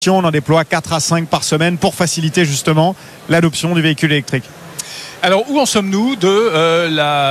On en déploie 4 à 5 par semaine pour faciliter justement l'adoption du véhicule électrique. Alors, où en sommes-nous de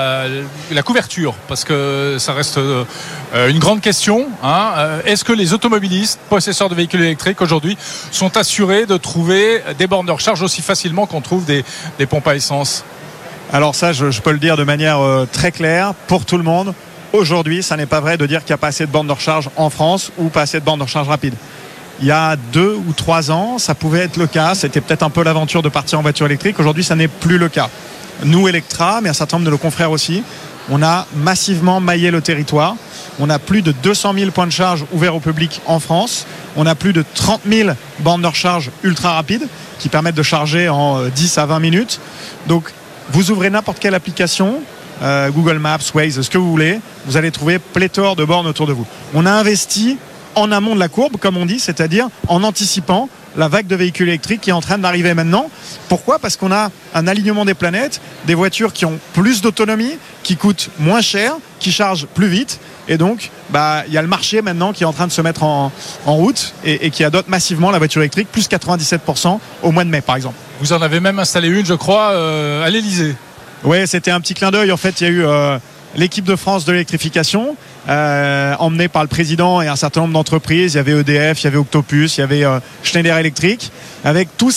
la couverture ? Parce que ça reste une grande question. Est-ce que les automobilistes, possesseurs de véhicules électriques aujourd'hui, sont assurés de trouver des bornes de recharge aussi facilement qu'on trouve des pompes à essence ? Alors ça, je peux le dire de manière très claire pour tout le monde. Aujourd'hui, ça n'est pas vrai de dire qu'il n'y a pas assez de bornes de recharge en France ou pas assez de bornes de recharge rapides. Il y a 2 ou 3 ans, ça pouvait être le cas. C'était peut-être un peu l'aventure de partir en voiture électrique. Aujourd'hui, ça n'est plus le cas. Nous, Electra, mais un certain nombre de nos confrères aussi, on a massivement maillé le territoire. On a plus de 200 000 points de charge ouverts au public en France. On a plus de 30 000 bornes de recharge ultra rapides qui permettent de charger en 10 à 20 minutes. Donc, vous ouvrez n'importe quelle application, Google Maps, Waze, ce que vous voulez, vous allez trouver pléthore de bornes autour de vous. On a investi en amont de la courbe, comme on dit, c'est-à-dire en anticipant la vague de véhicules électriques qui est en train d'arriver maintenant. Pourquoi ? Parce qu'on a un alignement des planètes, des voitures qui ont plus d'autonomie, qui coûtent moins cher, qui chargent plus vite. Et donc, il y a le marché maintenant qui est en train de se mettre en route et qui adopte massivement la voiture électrique, plus 97% au mois de mai, par exemple. Vous en avez même installé une, je crois, à l'Elysée. Oui, c'était un petit clin d'œil. En fait, il y a eu l'équipe de France de l'électrification, emmenée par le président et un certain nombre d'entreprises. Il y avait EDF, il y avait Octopus, il y avait Schneider Electric, avec tout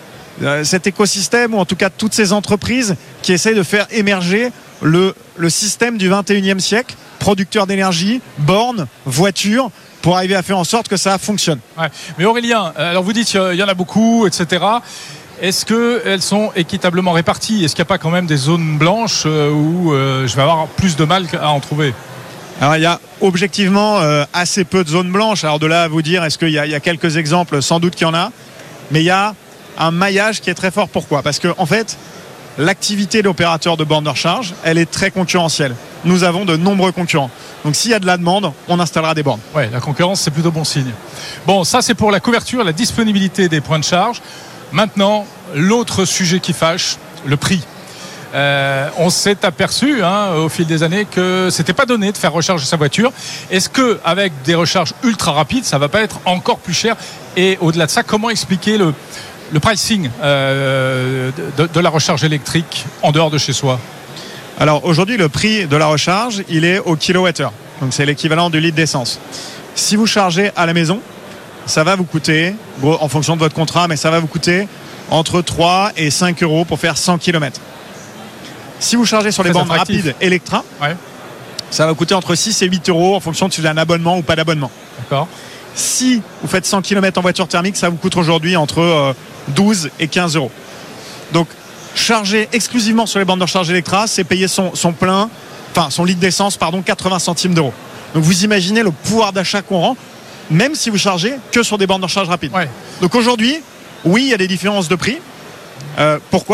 cet écosystème, ou en tout cas toutes ces entreprises qui essayent de faire émerger le système du 21e siècle, producteur d'énergie, bornes, voitures, pour arriver à faire en sorte que ça fonctionne. Ouais. Mais Aurélien, alors vous dites qu'il y en a beaucoup, etc. Est-ce qu'elles sont équitablement réparties ? Est-ce qu'il n'y a pas quand même des zones blanches où je vais avoir plus de mal à en trouver ? Alors il y a objectivement assez peu de zones blanches. Alors de là à vous dire, est-ce qu'il y a quelques exemples ? Sans doute qu'il y en a. Mais il y a un maillage qui est très fort. Pourquoi ? Parce que en fait, l'activité d'opérateur de bornes de recharge, elle est très concurrentielle. Nous avons de nombreux concurrents. Donc s'il y a de la demande, on installera des bornes. Oui, la concurrence, c'est plutôt bon signe. Bon, ça c'est pour la couverture, la disponibilité des points de charge. Maintenant, l'autre sujet qui fâche, le prix. On s'est aperçu au fil des années que c'était pas donné de faire recharger sa voiture. Est-ce qu'avec des recharges ultra rapides, ça va pas être encore plus cher ? Et au-delà de ça, comment expliquer le pricing de la recharge électrique en dehors de chez soi ? Alors aujourd'hui, le prix de la recharge, il est au kilowattheure. Donc c'est l'équivalent du litre d'essence. Si vous chargez à la maison, ça va vous coûter, en fonction de votre contrat, mais ça va vous coûter entre 3 et 5 euros pour faire 100 km. Si vous chargez sur les bornes rapides Electra, ça va coûter entre 6 et 8 euros en fonction de si vous avez un abonnement ou pas d'abonnement. D'accord. Si vous faites 100 km en voiture thermique, ça vous coûte aujourd'hui entre 12 et 15 euros. Donc, charger exclusivement sur les bornes de recharge Electra, c'est payer son litre d'essence, 80 centimes d'euros. Donc, vous imaginez le pouvoir d'achat qu'on rend, même si vous chargez que sur des bornes de recharge rapides. Ouais. Donc, aujourd'hui, oui, il y a des différences de prix. Pourquoi ?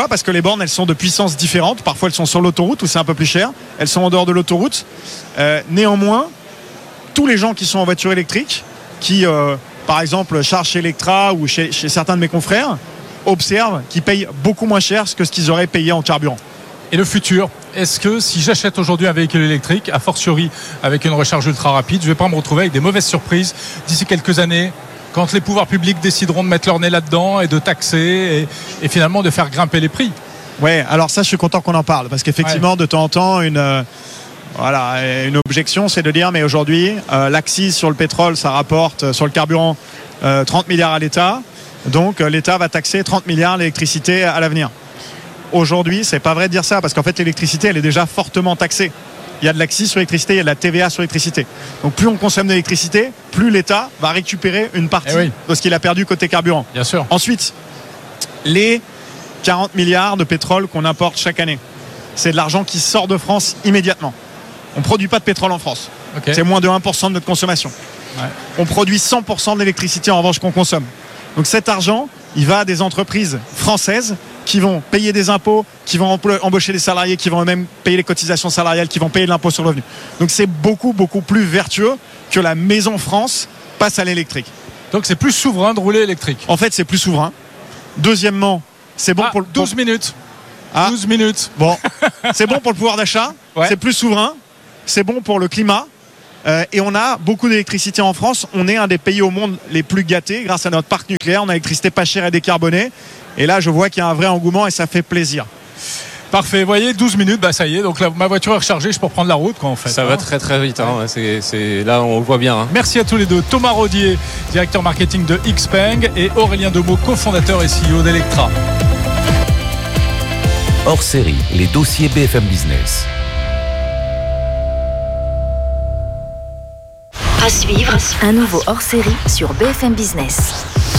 Parce que les bornes, elles sont de puissances différentes. Parfois, elles sont sur l'autoroute où c'est un peu plus cher. Elles sont en dehors de l'autoroute. Néanmoins, tous les gens qui sont en voiture électrique, qui, par exemple, chargent chez Electra ou chez certains de mes confrères, observent qu'ils payent beaucoup moins cher que ce qu'ils auraient payé en carburant. Et le futur ? Est-ce que si j'achète aujourd'hui un véhicule électrique, a fortiori avec une recharge ultra rapide, je ne vais pas me retrouver avec des mauvaises surprises d'ici quelques années ? Quand les pouvoirs publics décideront de mettre leur nez là-dedans et de taxer et finalement de faire grimper les prix. Oui, alors ça, je suis content qu'on en parle parce qu'effectivement, de temps en temps, une objection, c'est de dire mais aujourd'hui, l'accise sur le pétrole, ça rapporte sur le carburant 30 milliards à l'État. Donc, l'État va taxer 30 milliards l'électricité à l'avenir. Aujourd'hui, c'est pas vrai de dire ça parce qu'en fait, l'électricité, elle est déjà fortement taxée. Il y a de l'accise sur l'électricité, il y a de la TVA sur l'électricité. Donc plus on consomme d'électricité, plus l'État va récupérer une partie de ce qu'il a perdu côté carburant. Bien sûr. Ensuite, les 40 milliards de pétrole qu'on importe chaque année, c'est de l'argent qui sort de France immédiatement. On ne produit pas de pétrole en France. Okay. C'est moins de 1% de notre consommation. Ouais. On produit 100% de l'électricité en revanche qu'on consomme. Donc cet argent, il va à des entreprises françaises qui vont payer des impôts, qui vont embaucher des salariés, qui vont eux-mêmes payer les cotisations salariales, qui vont payer de l'impôt sur le revenu. Donc c'est beaucoup, beaucoup plus vertueux que la maison France passe à l'électrique. Donc c'est plus souverain de rouler électrique. En fait, c'est plus souverain. Deuxièmement, c'est bon pour le... 12 minutes. 12 minutes. Bon, c'est bon pour le pouvoir d'achat, c'est plus souverain, c'est bon pour le climat, Et on a beaucoup d'électricité en France. On est un des pays au monde les plus gâtés grâce à notre parc nucléaire. On a l'électricité pas chère et décarbonée. Et là, je vois qu'il y a un vrai engouement et ça fait plaisir. Parfait, vous voyez, 12 minutes, ça y est, donc là, ma voiture est rechargée, je peux reprendre la route en fait. Ça va très très vite, là on le voit bien. Merci à tous les deux, Thomas Rodier, directeur marketing de Xpeng, et Aurélien Demeaux, cofondateur et CEO d'Electra. Hors série, les dossiers BFM Business. À suivre, un nouveau hors série sur BFM Business.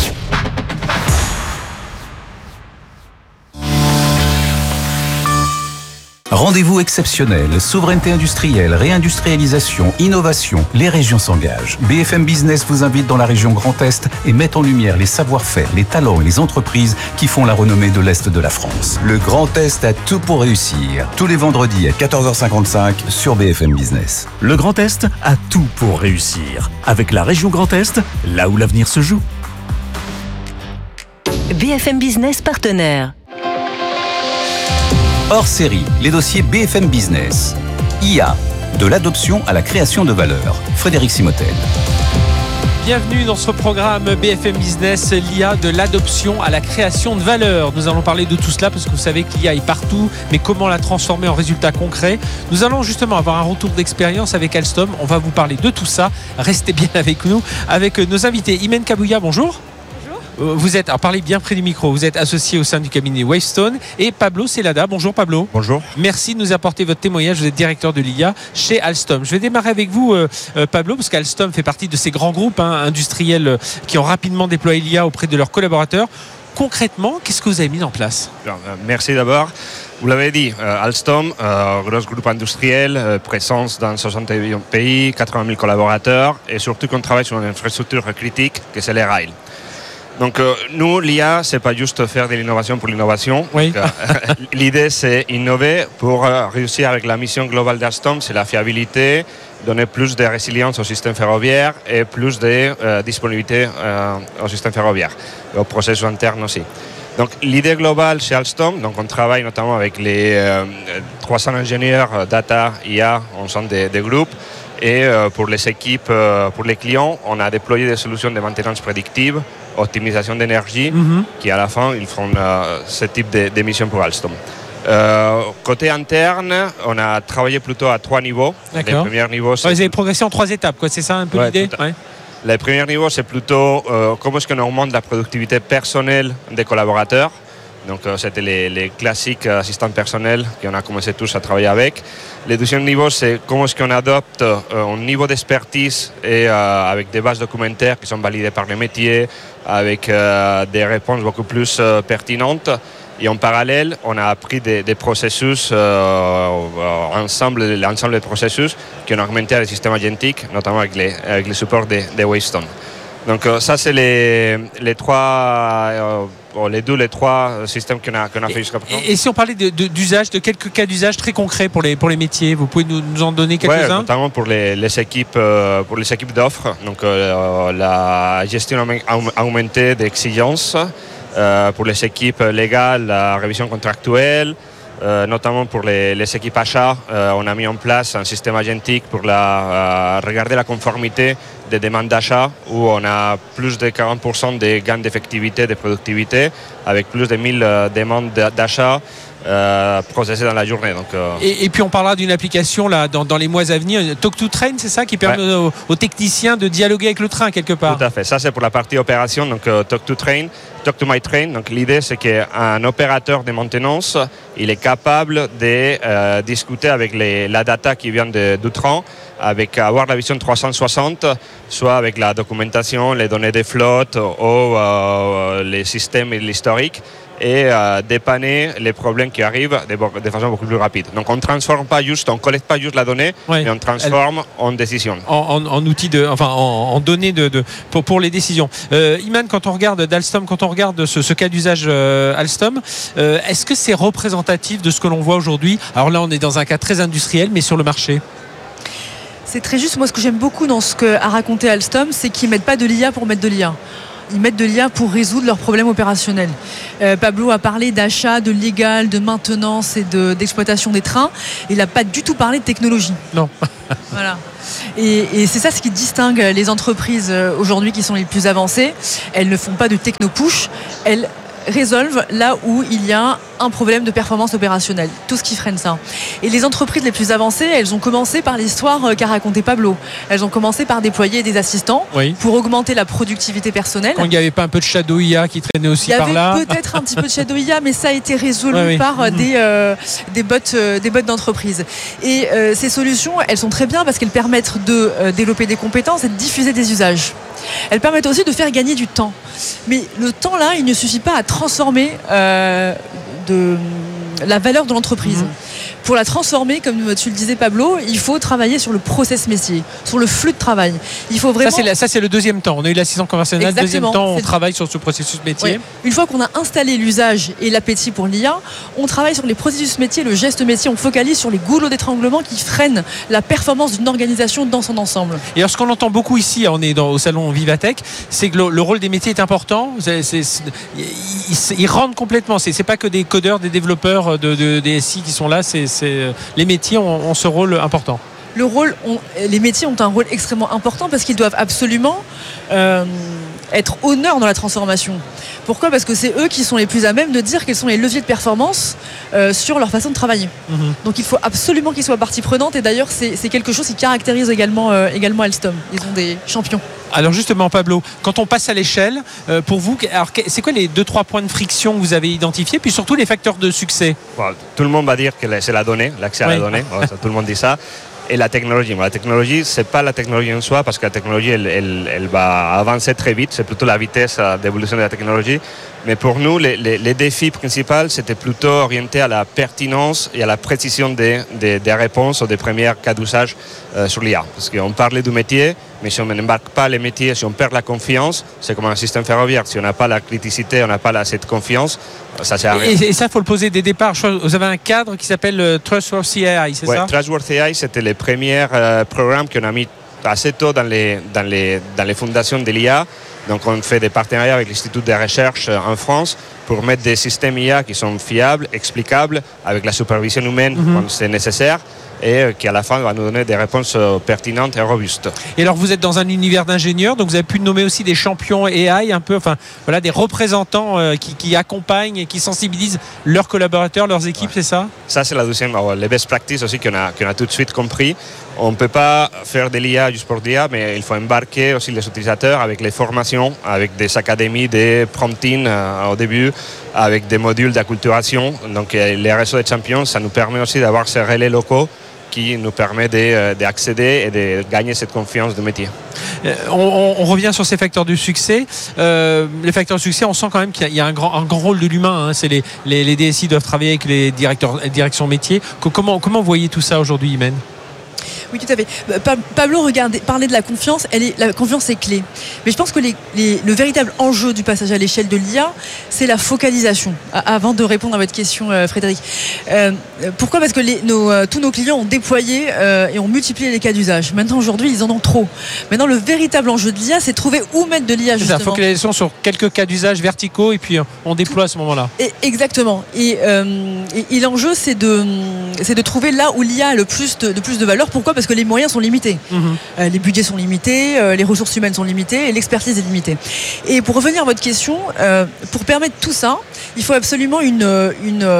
Rendez-vous exceptionnel, souveraineté industrielle, réindustrialisation, innovation, les régions s'engagent. BFM Business vous invite dans la région Grand Est et met en lumière les savoir-faire, les talents et les entreprises qui font la renommée de l'Est de la France. Le Grand Est a tout pour réussir. Tous les vendredis à 14h55 sur BFM Business. Le Grand Est a tout pour réussir. Avec la région Grand Est, là où l'avenir se joue. BFM Business partenaire. Hors série, les dossiers BFM Business. IA, de l'adoption à la création de valeur. Frédéric Simotel. Bienvenue dans ce programme BFM Business, l'IA de l'adoption à la création de valeur. Nous allons parler de tout cela parce que vous savez que l'IA est partout, mais comment la transformer en résultats concrets. Nous allons justement avoir un retour d'expérience avec Alstom. On va vous parler de tout ça. Restez bien avec nous, avec nos invités. Imen Kabouya, bonjour. Vous êtes, alors parlez bien près du micro, vous êtes associé au sein du cabinet Wavestone, et Pablo Celada. Bonjour Pablo. Bonjour. Merci de nous apporter votre témoignage. Vous êtes directeur de l'IA chez Alstom. Je vais démarrer avec vous Pablo, parce qu'Alstom fait partie de ces grands groupes industriels qui ont rapidement déployé l'IA auprès de leurs collaborateurs. Concrètement, qu'est-ce que vous avez mis en place? Merci d'abord. Vous l'avez dit, Alstom, gros groupe industriel, présence dans 61 pays, 80 000 collaborateurs, et surtout qu'on travaille sur une infrastructure critique, que c'est les rails. Donc nous, l'IA, c'est pas juste faire de l'innovation pour l'innovation. Oui. L'idée, c'est innover pour réussir avec la mission globale d'Alstom, c'est la fiabilité, donner plus de résilience au système ferroviaire et plus de disponibilité au système ferroviaire, et au processus interne aussi. Donc l'idée globale chez Alstom, donc on travaille notamment avec les 300 ingénieurs data IA au sein des groupes. Et pour les équipes, pour les clients, on a déployé des solutions de maintenance prédictive, optimisation d'énergie, qui à la fin, ils font ce type de mission pour Alstom. Côté interne, on a travaillé plutôt à 3 niveaux. D'accord. Le premier niveau, vous avez progressé en 3 étapes, quoi. C'est ça un peu l'idée? Le premier niveau, c'est plutôt comment est-ce qu'on augmente la productivité personnelle des collaborateurs. Donc c'était les classiques assistants personnels qu'on a commencé tous à travailler avec. Le deuxième niveau, c'est comment est-ce qu'on adopte un niveau d'expertise et avec des bases documentaires qui sont validées par les métiers, avec des réponses beaucoup plus pertinentes. Et en parallèle, on a appris des processus, l'ensemble des processus qui ont augmenté les systèmes agentiques, notamment avec les supports de Wavestone. Donc ça, c'est les trois systèmes qu'on a fait jusqu'à présent. Et si on parlait d'usage, de quelques cas d'usage très concrets pour les métiers, vous pouvez nous en donner quelques-uns? Notamment pour les équipes d'offres, donc la gestion augmentée d'exigences, pour les équipes légales, la révision contractuelle, notamment pour les équipes achats, on a mis en place un système agentique pour regarder la conformité des demandes d'achat, où on a plus de 40% de gains d'effectivité, de productivité, avec plus de 1000 demandes d'achat processées dans la journée. Donc, et puis on parlera d'une application là, dans les mois à venir, Talk to Train, c'est ça, qui permet aux techniciens de dialoguer avec le train quelque part? Tout à fait, ça c'est pour la partie opération, donc Talk to Train, Talk to My Train. Donc l'idée c'est qu'un opérateur de maintenance, il est capable de discuter avec la data qui vient du train, avec avoir la vision 360, soit avec la documentation, les données des flottes ou les systèmes et l'historique, et dépanner les problèmes qui arrivent de façon beaucoup plus rapide. Donc on ne transforme pas juste, on ne collecte pas juste la donnée, mais on transforme en décision. En outils en données pour les décisions. Iman, quand on regarde d'Alstom, quand on regarde ce cas d'usage Alstom, est-ce que c'est représentatif de ce que l'on voit aujourd'hui? Alors là, on est dans un cas très industriel, mais sur le marché. C'est très juste. Moi, ce que j'aime beaucoup dans ce qu'a raconté Alstom, c'est qu'ils ne mettent pas de l'IA pour mettre de l'IA. ils mettent de l'IA pour résoudre leurs problèmes opérationnels. Pablo a parlé d'achat, de légal, de maintenance et d'exploitation des trains. Il n'a pas du tout parlé de technologie. Non. Voilà. Et c'est ça ce qui distingue les entreprises aujourd'hui qui sont les plus avancées. Elles ne font pas de techno-push, elles résolvent là où il y a un problème de performance opérationnelle, tout ce qui freine ça. Et les entreprises les plus avancées, elles ont commencé par l'histoire qu'a raconté Pablo. Elles ont commencé par déployer des assistants pour augmenter la productivité personnelle. Quand il n'y avait pas un peu de Shadow IA qui traînait aussi par là. Il y avait peut-être un petit peu de Shadow IA, mais ça a été résolu par des bots d'entreprise. Et ces solutions, elles sont très bien parce qu'elles permettent de développer des compétences et de diffuser des usages. Elles permettent aussi de faire gagner du temps. Mais le temps là, il ne suffit pas à transformer la valeur de l'entreprise. Pour la transformer, comme tu le disais Pablo, il faut travailler sur le process métier, sur le flux de travail. Il faut vraiment... Ça c'est le deuxième temps. On a eu l'assistant conversationnel. Deuxième temps, on travaille sur ce processus métier. Ouais. Une fois qu'on a installé l'usage et l'appétit pour l'IA, on travaille sur les processus métiers, le geste métier. On focalise sur les goulots d'étranglement qui freinent la performance d'une organisation dans son ensemble. Et alors ce qu'on entend beaucoup ici, on est au salon Vivatech, c'est que le rôle des métiers est important. Ils rentrent complètement. C'est pas que des codeurs, des développeurs des SI qui sont là. Les métiers ont ce rôle important. Les métiers ont un rôle extrêmement important parce qu'ils doivent absolument être honneurs dans la transformation. Pourquoi ? Parce que c'est eux qui sont les plus à même de dire quels sont les leviers de performance sur leur façon de travailler. Donc il faut absolument qu'ils soient partie prenante, et d'ailleurs c'est quelque chose qui caractérise également Alstom. Ils ont des champions. Alors justement Pablo, quand on passe à l'échelle, pour vous, alors c'est quoi les 2-3 points de friction que vous avez identifiés, puis surtout les facteurs de succès ? Tout le monde va dire que c'est la donnée, l'accès à la donnée, tout le monde dit ça. Et la technologie. La technologie, c'est pas la technologie en soi, parce que la technologie, elle va avancer très vite. C'est plutôt la vitesse d'évolution de la technologie. Mais pour nous, les défis principaux, c'était plutôt orienté à la pertinence et à la précision des réponses ou des premiers cas d'usage sur l'IA. Parce qu'on parlait du métier, mais si on n'embarque pas les métiers, si on perd la confiance, c'est comme un système ferroviaire. Si on n'a pas la criticité, on n'a pas cette confiance, ça sert à rien. Et ça, il faut le poser dès le départ. Vous avez un cadre qui s'appelle Trustworthy AI, c'est ça ? Trustworthy AI, c'était les premiers programmes qu'on a mis assez tôt dans les fondations de l'IA. Donc on fait des partenariats avec l'Institut de recherche en France pour mettre des systèmes IA qui sont fiables, explicables, avec la supervision humaine quand c'est nécessaire, et qui à la fin va nous donner des réponses pertinentes et robustes. Et alors vous êtes dans un univers d'ingénieurs, donc vous avez pu nommer aussi des champions AI, un peu, des représentants qui accompagnent et qui sensibilisent leurs collaborateurs, leurs équipes, c'est ça ? Ça c'est la deuxième, les best practices aussi qu'on a tout de suite compris. On ne peut pas faire de l'IA juste pour l'IA, mais il faut embarquer aussi les utilisateurs avec les formations, avec des académies de prompting au début, avec des modules d'acculturation. Donc les réseaux de champions, ça nous permet aussi d'avoir ces relais locaux qui nous permet d'accéder et de gagner cette confiance de métier. On revient sur ces facteurs de succès. Les facteurs de succès, on sent quand même qu'il y a un grand rôle de l'humain. C'est les DSI doivent travailler avec les directions métiers. Comment vous voyez tout ça aujourd'hui, Imen ? Oui, tout à fait. Pablo parlait de la confiance. La confiance est clé. Mais je pense que le véritable enjeu du passage à l'échelle de l'IA, c'est la focalisation. Avant de répondre à votre question, Frédéric. Pourquoi ? Parce que tous nos clients ont déployé et ont multiplié les cas d'usage. Maintenant, aujourd'hui, ils en ont trop. Maintenant, le véritable enjeu de l'IA, c'est de trouver où mettre de l'IA, justement. C'est la focalisation sur quelques cas d'usage verticaux, et puis on déploie à ce moment-là. Exactement. Et l'enjeu, c'est de trouver là où l'IA a le plus de valeur. Pourquoi ? Parce que les moyens sont limités. Les budgets sont limités, les ressources humaines sont limitées et l'expertise est limitée. Et pour revenir à votre question, pour permettre tout ça, il faut absolument une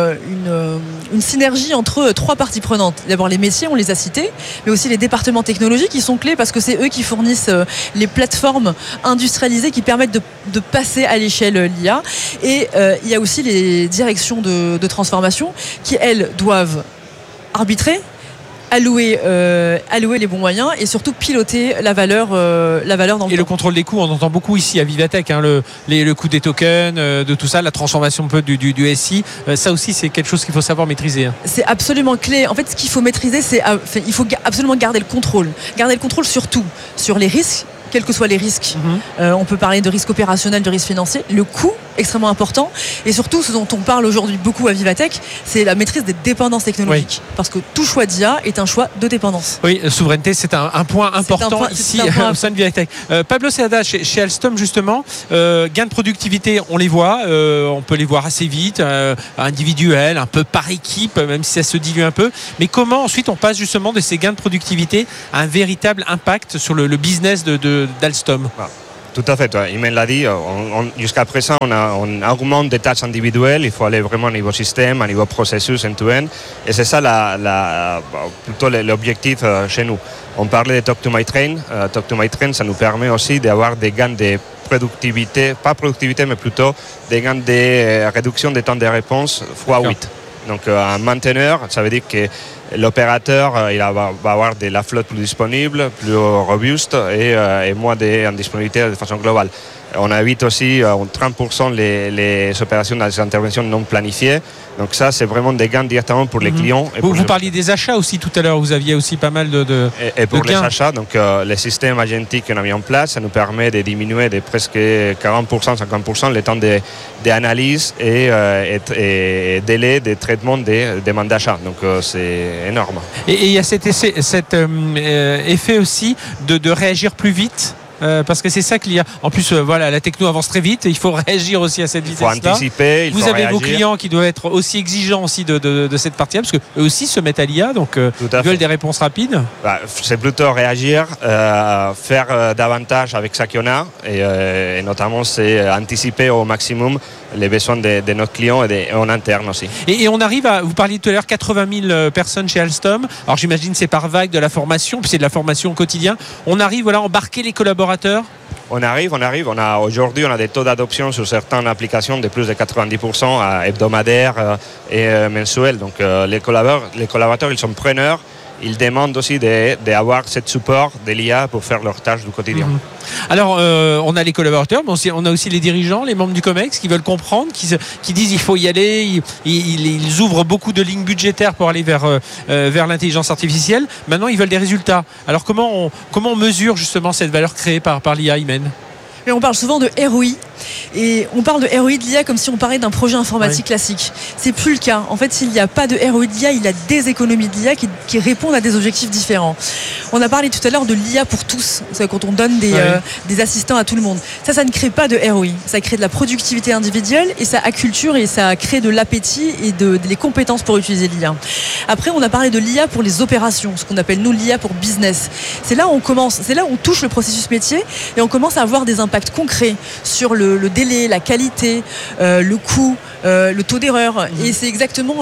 synergie entre 3 parties prenantes. D'abord les métiers, on les a cités, mais aussi les départements technologiques qui sont clés parce que c'est eux qui fournissent les plateformes industrialisées qui permettent de passer à l'échelle l'IA. Et il y a aussi les directions de transformation qui, elles, doivent arbitrer, allouer les bons moyens et surtout piloter la valeur dans le temps. Et le contrôle des coûts, on entend beaucoup ici à Vivatech, le coût des tokens, de tout ça, la transformation un peu du SI, ça aussi c'est quelque chose qu'il faut savoir maîtriser. C'est absolument clé. En fait, ce qu'il faut maîtriser, il faut absolument garder le contrôle. Garder le contrôle sur tout, sur les risques, quels que soient les risques. On peut parler de risque opérationnel, de risque financier, le coût extrêmement important. Et surtout, ce dont on parle aujourd'hui beaucoup à Vivatech, c'est la maîtrise des dépendances technologiques. Oui. Parce que tout choix d'IA est un choix de dépendance. Oui, souveraineté, c'est un point important ici au sein de Vivatech. Pablo Celada, chez Alstom justement, gains de productivité, on les voit, on peut les voir assez vite, individuels, un peu par équipe, même si ça se dilue un peu. Mais comment ensuite on passe justement de ces gains de productivité à un véritable impact sur le business d'Alstom? Tout à fait, Imen l'a dit, jusqu'à présent on augmente des tâches individuelles, il faut aller vraiment au niveau système, au niveau processus end-to-end, et c'est ça plutôt l'objectif chez nous. On parlait de Talk to My Train, Talk to My Train, ça nous permet aussi d'avoir des gains de productivité, pas productivité mais plutôt des gains de réduction des temps de réponse x8. Donc un mainteneur, ça veut dire que l'opérateur il va avoir de la flotte plus disponible, plus robuste et moins d'indisponibilité de façon globale. On évite aussi 30% les opérations des interventions non planifiées. Donc ça, c'est vraiment des gains directement pour les clients. Et vous parliez des achats aussi tout à l'heure. Vous aviez aussi pas mal de Et pour gains. Les achats, donc les systèmes agentiques qu'on a mis en place, ça nous permet de diminuer de presque 40%, 50% le temps d'analyse et délai de traitement des demandes d'achat. Donc c'est énorme. Et il y a cet effet aussi de réagir plus vite. Parce que c'est ça qu'il y a. En plus, la techno avance très vite. Il faut réagir aussi à cette vitesse-là. Il faut anticiper. Vous avez vos clients qui doivent être aussi exigeants aussi de cette partie-là, parce qu'eux aussi se mettent à l'IA, donc ils veulent des réponses rapides. C'est plutôt réagir, faire davantage avec ça qu'on a, et notamment c'est anticiper au maximum les besoins de notre client et en interne aussi. Et on arrive à, vous parliez tout à l'heure, 80 000 personnes chez Alstom. Alors j'imagine c'est par vague de la formation, puis c'est de la formation au quotidien. On arrive à embarquer les collaborateurs. On arrive. Aujourd'hui, on a des taux d'adoption sur certaines applications de plus de 90% hebdomadaires et mensuels. Donc les collaborateurs, ils sont preneurs. Ils demandent aussi d'avoir ce support de l'IA pour faire leurs tâches du quotidien. Alors, on a les collaborateurs, mais on a aussi les dirigeants, les membres du COMEX qui veulent comprendre, qui disent il faut y aller. Ils ouvrent beaucoup de lignes budgétaires pour aller vers l'intelligence artificielle. Maintenant, ils veulent des résultats. Alors, comment on mesure justement cette valeur créée par l'IA, Imen ? Mais on parle souvent de ROI et on parle de ROI de l'IA comme si on parlait d'un projet informatique classique. C'est plus le cas. En fait, s'il n'y a pas de ROI de l'IA, il y a des économies de l'IA qui répondent à des objectifs différents. On a parlé tout à l'heure de l'IA pour tous. C'est quand on donne des assistants à tout le monde. Ça ne crée pas de ROI. Ça crée de la productivité individuelle et ça acculture et ça crée de l'appétit et des compétences pour utiliser l'IA. Après, on a parlé de l'IA pour les opérations, ce qu'on appelle nous l'IA pour business. C'est là où on commence, c'est là où on touche le processus métier et on commence à avoir des impacts concrets sur le délai, la qualité, le coût, le taux d'erreur. Et c'est exactement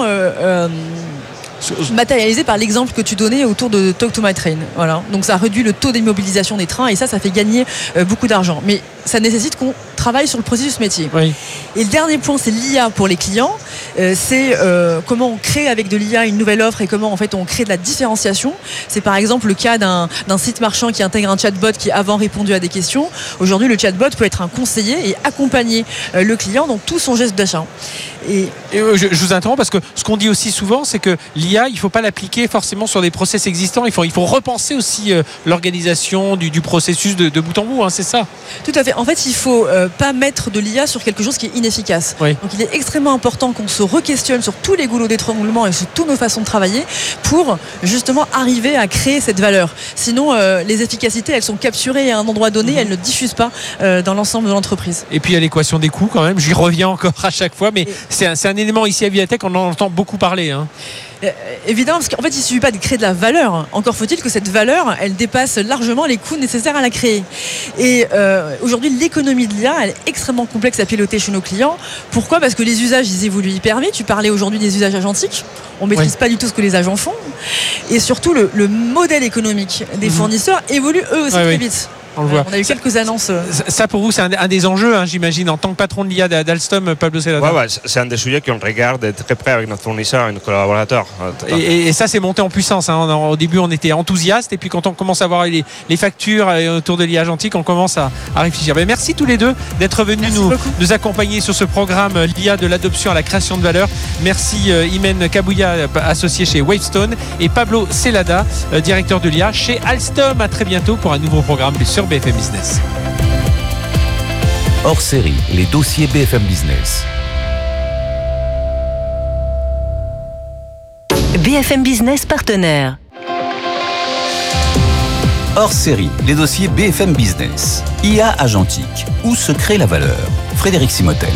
matérialisé par l'exemple que tu donnais autour de Talk to My Train. Voilà. Donc ça réduit le taux d'immobilisation des trains et ça fait gagner beaucoup d'argent. Mais ça nécessite qu'on travaille sur le processus métier. Oui. Et le dernier point, c'est l'IA pour les clients. C'est comment on crée avec de l'IA une nouvelle offre et comment en fait on crée de la différenciation. C'est par exemple le cas d'un site marchand qui intègre un chatbot qui avant répondu à des questions. Aujourd'hui, le chatbot peut être un conseiller et accompagner le client dans tout son geste d'achat. Et je vous interromps parce que ce qu'on dit aussi souvent, c'est que l'IA, il ne faut pas l'appliquer forcément sur des process existants. Il faut repenser aussi l'organisation du processus de bout en bout. Hein, c'est ça. Tout à fait. En fait, il ne faut pas mettre de l'IA sur quelque chose qui est inefficace. Oui. Donc, il est extrêmement important qu'on se re-questionne sur tous les goulots d'étranglement et sur toutes nos façons de travailler pour justement arriver à créer cette valeur. Sinon, les efficacités, elles sont capturées à un endroit donné, elles ne diffusent pas dans l'ensemble de l'entreprise. Et puis, il y a l'équation des coûts quand même. J'y reviens encore à chaque fois, mais c'est un élément ici à Vivatech, on en entend beaucoup parler. Hein. Évidemment, parce qu'en fait, il ne suffit pas de créer de la valeur. Encore faut-il que cette valeur, elle dépasse largement les coûts nécessaires à la créer. Et aujourd'hui, l'économie de l'IA, elle est extrêmement complexe à piloter chez nos clients. Pourquoi ? Parce que les usages, ils évoluent hyper vite. Tu parlais aujourd'hui des usages agentiques. On ne maîtrise pas du tout ce que les agents font. Et surtout, le modèle économique des fournisseurs évolue eux aussi très vite. On a eu quelques annonces. Ça pour vous, c'est un des enjeux, hein, j'imagine, en tant que patron de l'IA d'Alstom, Pablo Celada. Ouais, c'est un des sujets qu'on regarde très près avec notre fournisseur et nos collaborateurs. Et ça, c'est monté en puissance. Hein. Au début, on était enthousiaste, et puis quand on commence à voir les factures autour de l'IA agentique, on commence à réfléchir. Mais merci tous les deux d'être venus nous accompagner sur ce programme l'IA de l'adoption à la création de valeur. Merci Imen Kabouya, associé chez Wavestone, et Pablo Celada, directeur de l'IA chez Alstom. À très bientôt pour un nouveau programme sur BFM Business. Hors série, les dossiers BFM Business. BFM Business partenaire. Hors série, les dossiers BFM Business. IA agentique. Où se crée la valeur? Frédéric Simotel.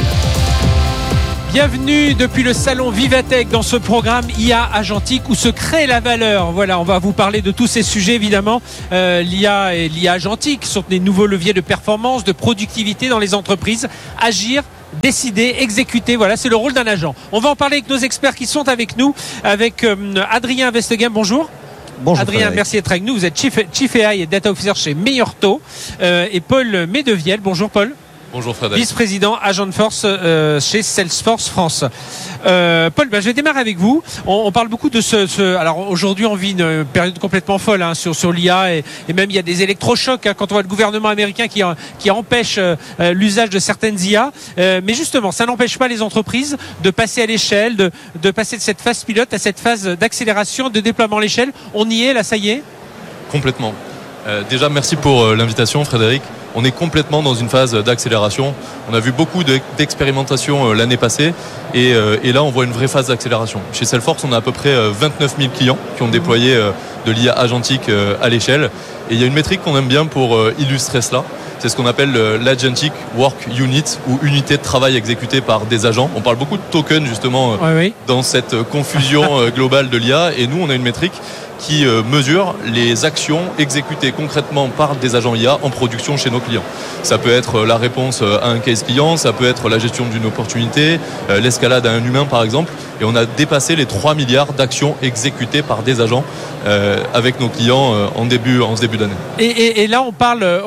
Bienvenue depuis le salon Vivatech dans ce programme IA agentique où se crée la valeur. Voilà, on va vous parler de tous ces sujets évidemment. L'IA et l'IA agentique sont des nouveaux leviers de performance, de productivité dans les entreprises. Agir, décider, exécuter, voilà, c'est le rôle d'un agent. On va en parler avec nos experts qui sont avec nous, avec Adrien Vesteghem, bonjour. Bonjour Adrien, Frédéric. Merci d'être avec nous. Vous êtes Chief AI et Data Officer chez Meilleurtaux. Et Paul Medevielle, bonjour Paul. Bonjour Frédéric. Vice-président Agent Force chez Salesforce France. Paul, je vais démarrer avec vous. On parle beaucoup de alors aujourd'hui on vit une période complètement folle sur l'IA et même il y a des électrochocs quand on voit le gouvernement américain qui empêche l'usage de certaines IA. Mais justement, ça n'empêche pas les entreprises de passer à l'échelle, de passer de cette phase pilote à cette phase d'accélération, de déploiement à l'échelle. On y est là, ça y est ? Complètement. Déjà, merci pour l'invitation Frédéric. On est complètement dans une phase d'accélération. On a vu beaucoup d'expérimentation l'année passée et là on voit une vraie phase d'accélération. Chez Salesforce, on a à peu près 29 000 clients qui ont déployé de l'IA agentique à l'échelle. Et il y a une métrique qu'on aime bien pour illustrer cela. C'est ce qu'on appelle l'Agentic Work Unit ou unité de travail exécutée par des agents. On parle beaucoup de tokens justement dans cette confusion globale de l'IA et nous on a une métrique qui mesure les actions exécutées concrètement par des agents IA en production chez nos clients. Ça peut être la réponse à un case client, ça peut être la gestion d'une opportunité, l'escalade à un humain par exemple. Et on a dépassé les 3 milliards d'actions exécutées par des agents avec nos clients en ce début d'année. Et là, on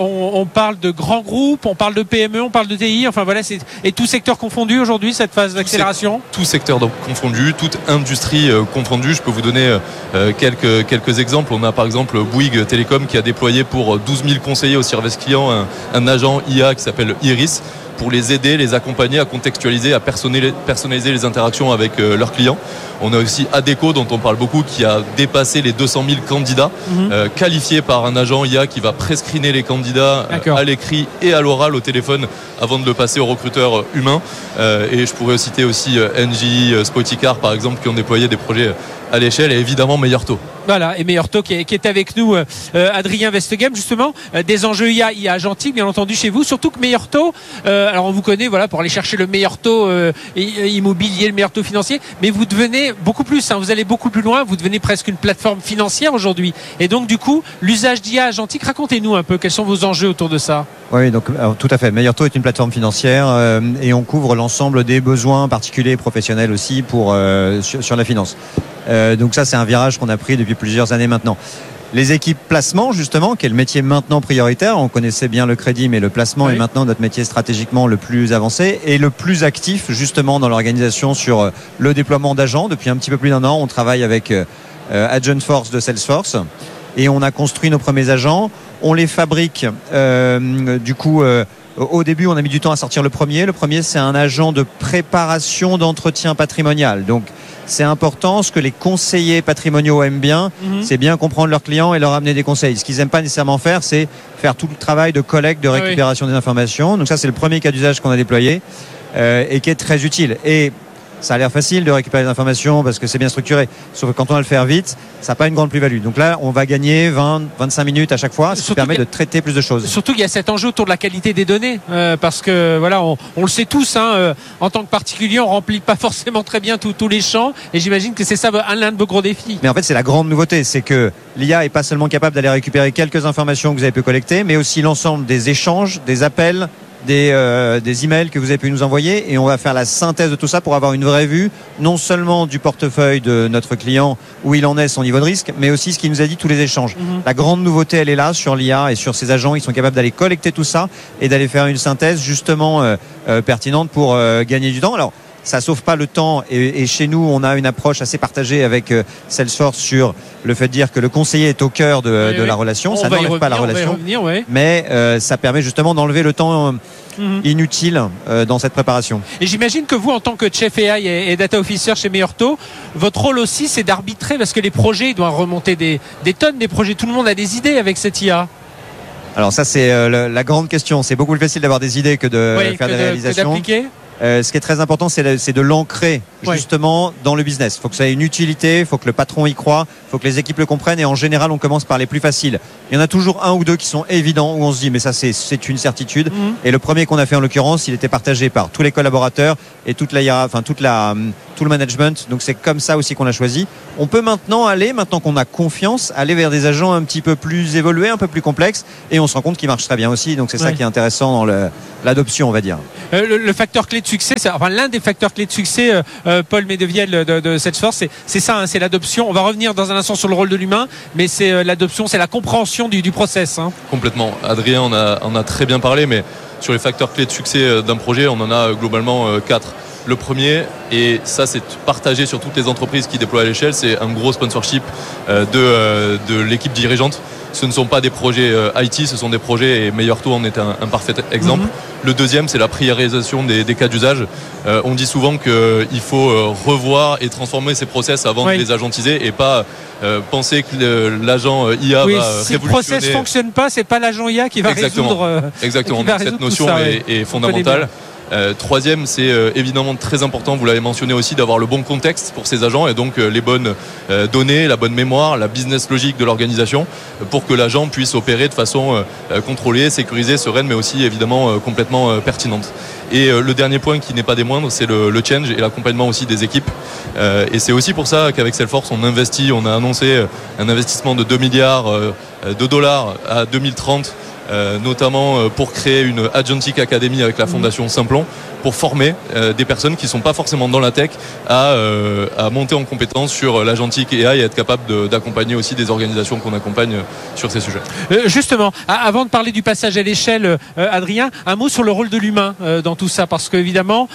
parle de grands groupes, on parle de PME, on parle de TI, enfin voilà, et tout secteur confondu aujourd'hui, cette phase d'accélération ? Tout secteur confondu, toute industrie confondue. Je peux vous donner quelques exemples. On a par exemple Bouygues Télécom qui a déployé pour 12 000 conseillers au service client un agent IA qui s'appelle Iris, pour les aider, les accompagner à contextualiser, à personnaliser les interactions avec leurs clients. On a aussi Adecco, dont on parle beaucoup, qui a dépassé les 200 000 candidats qualifiés par un agent IA qui va prescreener les candidats à l'écrit et à l'oral au téléphone avant de le passer au recruteur humain. Et je pourrais citer aussi Engie, Spoticar par exemple, qui ont déployé des projets à l'échelle et évidemment Meilleurtaux. Voilà, et Meilleurtaux qui est avec nous, Adrien Vesteghem, justement, des enjeux IA agentique, bien entendu, chez vous, surtout que Meilleurtaux, alors on vous connaît voilà, pour aller chercher le meilleur taux immobilier, le meilleur taux financier, mais vous devenez beaucoup plus, vous allez beaucoup plus loin, vous devenez presque une plateforme financière aujourd'hui. Et donc du coup, l'usage d'IA agentique, racontez-nous un peu, quels sont vos enjeux autour de ça ? Oui, donc tout à fait. Meilleurtaux est une plateforme financière et on couvre l'ensemble des besoins particuliers et professionnels aussi sur la finance. Donc ça, c'est un virage qu'on a pris depuis plusieurs années maintenant. Les équipes placement, justement, qui est le métier maintenant prioritaire, on connaissait bien le crédit, mais le placement est maintenant notre métier stratégiquement le plus avancé et le plus actif, justement, dans l'organisation sur le déploiement d'agents. Depuis un petit peu plus d'1 an, on travaille avec Agent Force de Salesforce et on a construit nos premiers agents. On les fabrique, au début, on a mis du temps à sortir le premier. Le premier, c'est un agent de préparation d'entretien patrimonial. Donc, c'est important. Ce que les conseillers patrimoniaux aiment bien, c'est bien comprendre leurs clients et leur amener des conseils. Ce qu'ils n'aiment pas nécessairement faire, c'est faire tout le travail de collecte, de récupération des informations. Donc ça, c'est le premier cas d'usage qu'on a déployé et qui est très utile. Et ça a l'air facile de récupérer des informations parce que c'est bien structuré. Sauf que quand on va le faire vite, ça n'a pas une grande plus-value. Donc là, on va gagner 20-25 minutes à chaque fois, ce qui permet de traiter plus de choses. Surtout qu'il y a cet enjeu autour de la qualité des données, parce que voilà, on le sait tous, en tant que particulier, on remplit pas forcément très bien tous les champs, et j'imagine que c'est ça l'un de vos gros défis. Mais en fait, c'est la grande nouveauté, c'est que l'IA est pas seulement capable d'aller récupérer quelques informations que vous avez pu collecter, mais aussi l'ensemble des échanges, des appels, des emails que vous avez pu nous envoyer, et on va faire la synthèse de tout ça pour avoir une vraie vue, non seulement du portefeuille de notre client, où il en est, son niveau de risque, mais aussi ce qu'il nous a dit, tous les échanges. La grande nouveauté, elle est là sur l'IA et sur ces agents. Ils sont capables d'aller collecter tout ça et d'aller faire une synthèse justement pertinente pour gagner du temps. Alors, ça sauve pas le temps et chez nous on a une approche assez partagée avec Salesforce sur le fait de dire que le conseiller est au cœur de la relation. Ça n'enlève pas la relation, mais ça permet justement d'enlever le temps inutile dans cette préparation. Et j'imagine que vous, en tant que Chief AI et Data Officer chez Meilleurtaux, votre rôle aussi c'est d'arbitrer, parce que les projets doivent remonter des tonnes, des projets, tout le monde a des idées avec cette IA. Alors ça c'est la grande question. C'est beaucoup plus facile d'avoir des idées que de faire des réalisations. Ce qui est très important, c'est de l'ancrer justement dans le business. Il faut que ça ait une utilité, il faut que le patron y croit, il faut que les équipes le comprennent. Et en général, on commence par les plus faciles. Il y en a toujours un ou deux qui sont évidents, où on se dit mais ça c'est une certitude. Et le premier qu'on a fait en l'occurrence, il était partagé par tous les collaborateurs et tout le management. Donc c'est comme ça aussi qu'on a choisi. On peut maintenant qu'on a confiance, aller vers des agents un petit peu plus évolués, un peu plus complexes, et on se rend compte qu'ils marchent très bien aussi. Donc c'est ça qui est intéressant dans l'adoption, on va dire. Le facteur clé de succès, l'un des facteurs clés de succès, Paul Medevielle de Salesforce, c'est ça, c'est l'adoption. On va revenir dans un instant sur le rôle de l'humain, mais c'est l'adoption, c'est la compréhension du process. Complètement. Adrien en a très bien parlé, mais sur les facteurs clés de succès d'un projet, on en a globalement 4. Le premier, et ça c'est partagé sur toutes les entreprises qui déploient à l'échelle, c'est un gros sponsorship de l'équipe dirigeante. Ce ne sont pas des projets IT, ce sont des projets, et Meilleur Taux en est un parfait exemple. Le deuxième, c'est la priorisation des cas d'usage. On dit souvent qu'il faut revoir et transformer ces process avant de les agentiser et pas penser que l'agent IA va révolutionner. Si le process ne fonctionne pas, c'est pas l'agent IA qui va résoudre. Exactement. Donc, cette notion est fondamentale. Troisième, c'est évidemment très important, vous l'avez mentionné aussi, d'avoir le bon contexte pour ces agents et donc les bonnes données, la bonne mémoire, la business logique de l'organisation pour que l'agent puisse opérer de façon contrôlée, sécurisée, sereine, mais aussi évidemment complètement pertinente. Et le dernier point qui n'est pas des moindres, c'est le change et l'accompagnement aussi des équipes. Et c'est aussi pour ça qu'avec Salesforce, on a annoncé un investissement de 2 milliards de dollars à 2030. Notamment pour créer une Agentic Academy avec la fondation Simplon pour former des personnes qui ne sont pas forcément dans la tech à monter en compétence sur l'Agentic AI et être capable d'accompagner aussi des organisations qu'on accompagne sur ces sujets. Justement, avant de parler du passage à l'échelle, Adrien, un mot sur le rôle de l'humain dans tout ça, parce qu'évidemment,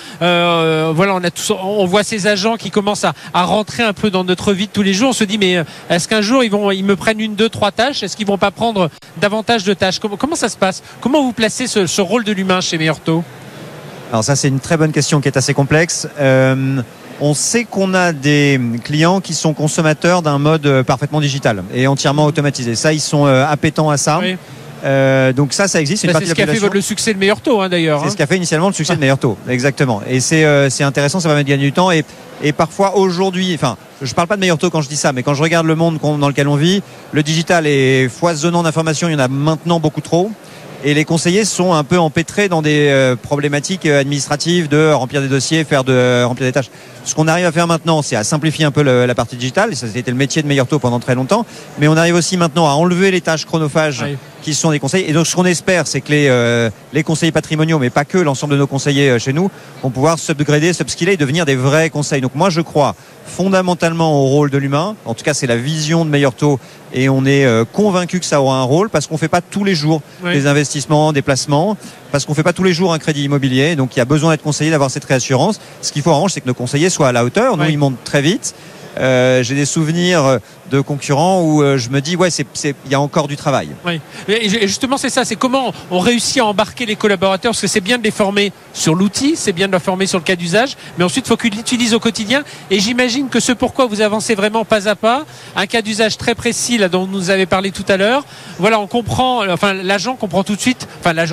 on voit ces agents qui commencent à rentrer un peu dans notre vie de tous les jours. On se dit mais est-ce qu'un jour ils me prennent 1, 2, 3 tâches? Est-ce qu'ils vont pas prendre davantage de tâches? Comment ça se passe? Comment vous placez ce rôle de l'humain chez Meilleur Taux? Alors ça c'est une très bonne question qui est assez complexe. On sait qu'on a des clients qui sont consommateurs d'un mode parfaitement digital et entièrement automatisé. Ça, ils sont appétents à ça. Oui. Donc ça existe. C'est ce qui a fait le succès de Meilleur Taux, d'ailleurs. C'est ce qui a fait initialement le succès de Meilleur Taux, exactement. Et c'est intéressant, ça va mettre gagner du temps. Et parfois aujourd'hui, je parle pas de Meilleur Taux quand je dis ça, mais quand je regarde le monde dans lequel on vit, le digital est foisonnant d'informations. Il y en a maintenant beaucoup trop. Et les conseillers sont un peu empêtrés dans des problématiques administratives de remplir des dossiers, remplir des tâches. Ce qu'on arrive à faire maintenant, c'est à simplifier un peu la partie digitale. Ça, c'était le métier de Meilleur Taux pendant très longtemps. Mais on arrive aussi maintenant à enlever les tâches chronophages qui sont des conseils. Et donc, ce qu'on espère, c'est que les conseillers patrimoniaux, mais pas que, l'ensemble de nos conseillers chez nous, vont pouvoir s'upgrader, s'upskiller et devenir des vrais conseils. Donc, moi, je crois fondamentalement au rôle de l'humain. En tout cas, c'est la vision de Meilleur Taux. Et on est convaincu que ça aura un rôle parce qu'on fait pas tous les jours des investissements, des placements, parce qu'on fait pas tous les jours un crédit immobilier. Donc, il y a besoin d'être conseillé, d'avoir cette réassurance. Ce qu'il faut arranger, c'est que nos conseillers soient à la hauteur. Nous, ils montent très vite. J'ai des souvenirs de concurrents où je me dis il y a encore du travail. Oui. Et justement c'est ça, c'est comment on réussit à embarquer les collaborateurs, parce que c'est bien de les former sur l'outil, c'est bien de les former sur le cas d'usage, mais ensuite il faut qu'ils l'utilisent au quotidien. Et j'imagine que ce pourquoi vous avancez vraiment pas à pas, un cas d'usage très précis là dont vous nous avez parlé tout à l'heure. Voilà, on comprend, l'agent comprend tout de suite,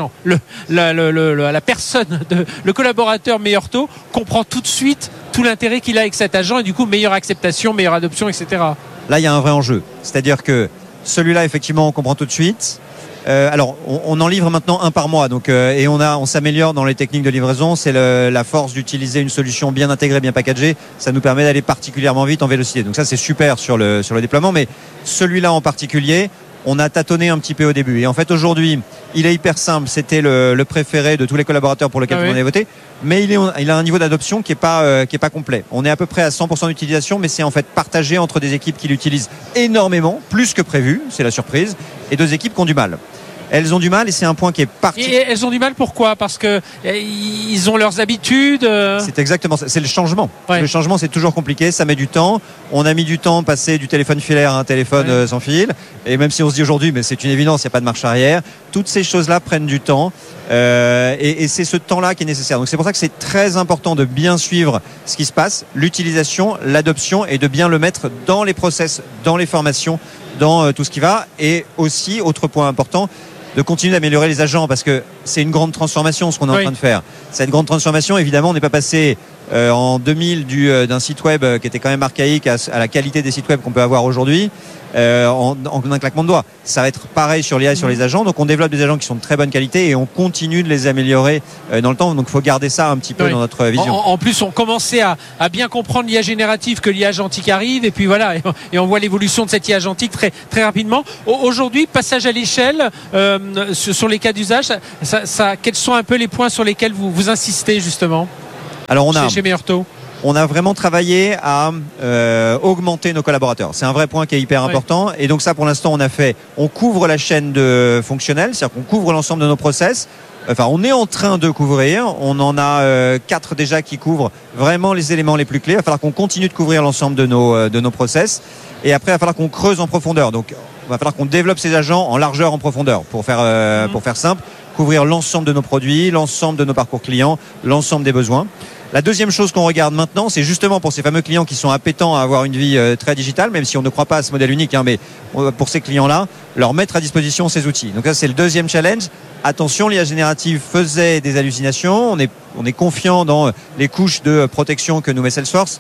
la personne, le collaborateur Meilleur Taux comprend tout de suite tout l'intérêt qu'il a avec cet agent et du coup meilleure acceptation, meilleure adoption, etc. Là, il y a un vrai enjeu. C'est-à-dire que celui-là, effectivement, on comprend tout de suite. Alors, on en livre maintenant un par mois. Donc, et on s'améliore dans les techniques de livraison. C'est la force d'utiliser une solution bien intégrée, bien packagée. Ça nous permet d'aller particulièrement vite en vélocité. Donc ça, c'est super sur le déploiement. Mais celui-là en particulier, on a tâtonné un petit peu au début. Et en fait, aujourd'hui, il est hyper simple. C'était le préféré de tous les collaborateurs pour lequel on avait voté. Mais il a un niveau d'adoption qui est pas complet. On est à peu près à 100% d'utilisation, mais c'est en fait partagé entre des équipes qui l'utilisent énormément, plus que prévu, c'est la surprise, et 2 équipes qui ont du mal. Elles ont du mal et c'est un point qui est parti. Et elles ont du mal pourquoi? Parce que ils ont leurs habitudes. C'est exactement ça. C'est le changement. Ouais. Le changement, c'est toujours compliqué. Ça met du temps. On a mis du temps passer du téléphone filaire à un téléphone sans fil. Et même si on se dit aujourd'hui, mais c'est une évidence, il n'y a pas de marche arrière. Toutes ces choses-là prennent du temps. Et c'est ce temps-là qui est nécessaire. Donc c'est pour ça que c'est très important de bien suivre ce qui se passe, l'utilisation, l'adoption et de bien le mettre dans les process, dans les formations, dans tout ce qui va. Et aussi, autre point important, de continuer d'améliorer les agents, parce que c'est une grande transformation ce qu'on est en train de faire. Cette grande transformation, évidemment, on n'est pas passé en 2000 d'un site web qui était quand même archaïque à la qualité des sites web qu'on peut avoir aujourd'hui en un claquement de doigts. Ça va être pareil sur l'IA et sur les agents. Donc on développe des agents qui sont de très bonne qualité et on continue de les améliorer dans le temps. Donc il faut garder ça un petit peu dans notre vision. En plus, on commençait à bien comprendre l'IA générative, que l'IA agentique arrive, et puis voilà, et on voit l'évolution de cette IA agentique très, très rapidement. Aujourd'hui, passage à l'échelle sur les cas d'usage, quels sont un peu les points sur lesquels vous insistez justement? Alors chez Meilleur-Taux. On a vraiment travaillé à augmenter nos collaborateurs. C'est un vrai point qui est hyper important. Et donc ça, pour l'instant, on couvre la chaîne de fonctionnelle, c'est-à-dire qu'on couvre l'ensemble de nos process. Enfin, on est en train de couvrir. On en a 4 déjà qui couvrent vraiment les éléments les plus clés. Il va falloir qu'on continue de couvrir l'ensemble de nos process. Et après, il va falloir qu'on creuse en profondeur. Donc, il va falloir qu'on développe ces agents en largeur, en profondeur, pour faire simple, couvrir l'ensemble de nos produits, l'ensemble de nos parcours clients, l'ensemble des besoins. La deuxième chose qu'on regarde maintenant, c'est justement pour ces fameux clients qui sont appétents à avoir une vie très digitale, même si on ne croit pas à ce modèle unique, mais pour ces clients-là, leur mettre à disposition ces outils. Donc ça, c'est le deuxième challenge. Attention, l'IA générative faisait des hallucinations. On est confiant dans les couches de protection que nous met Salesforce.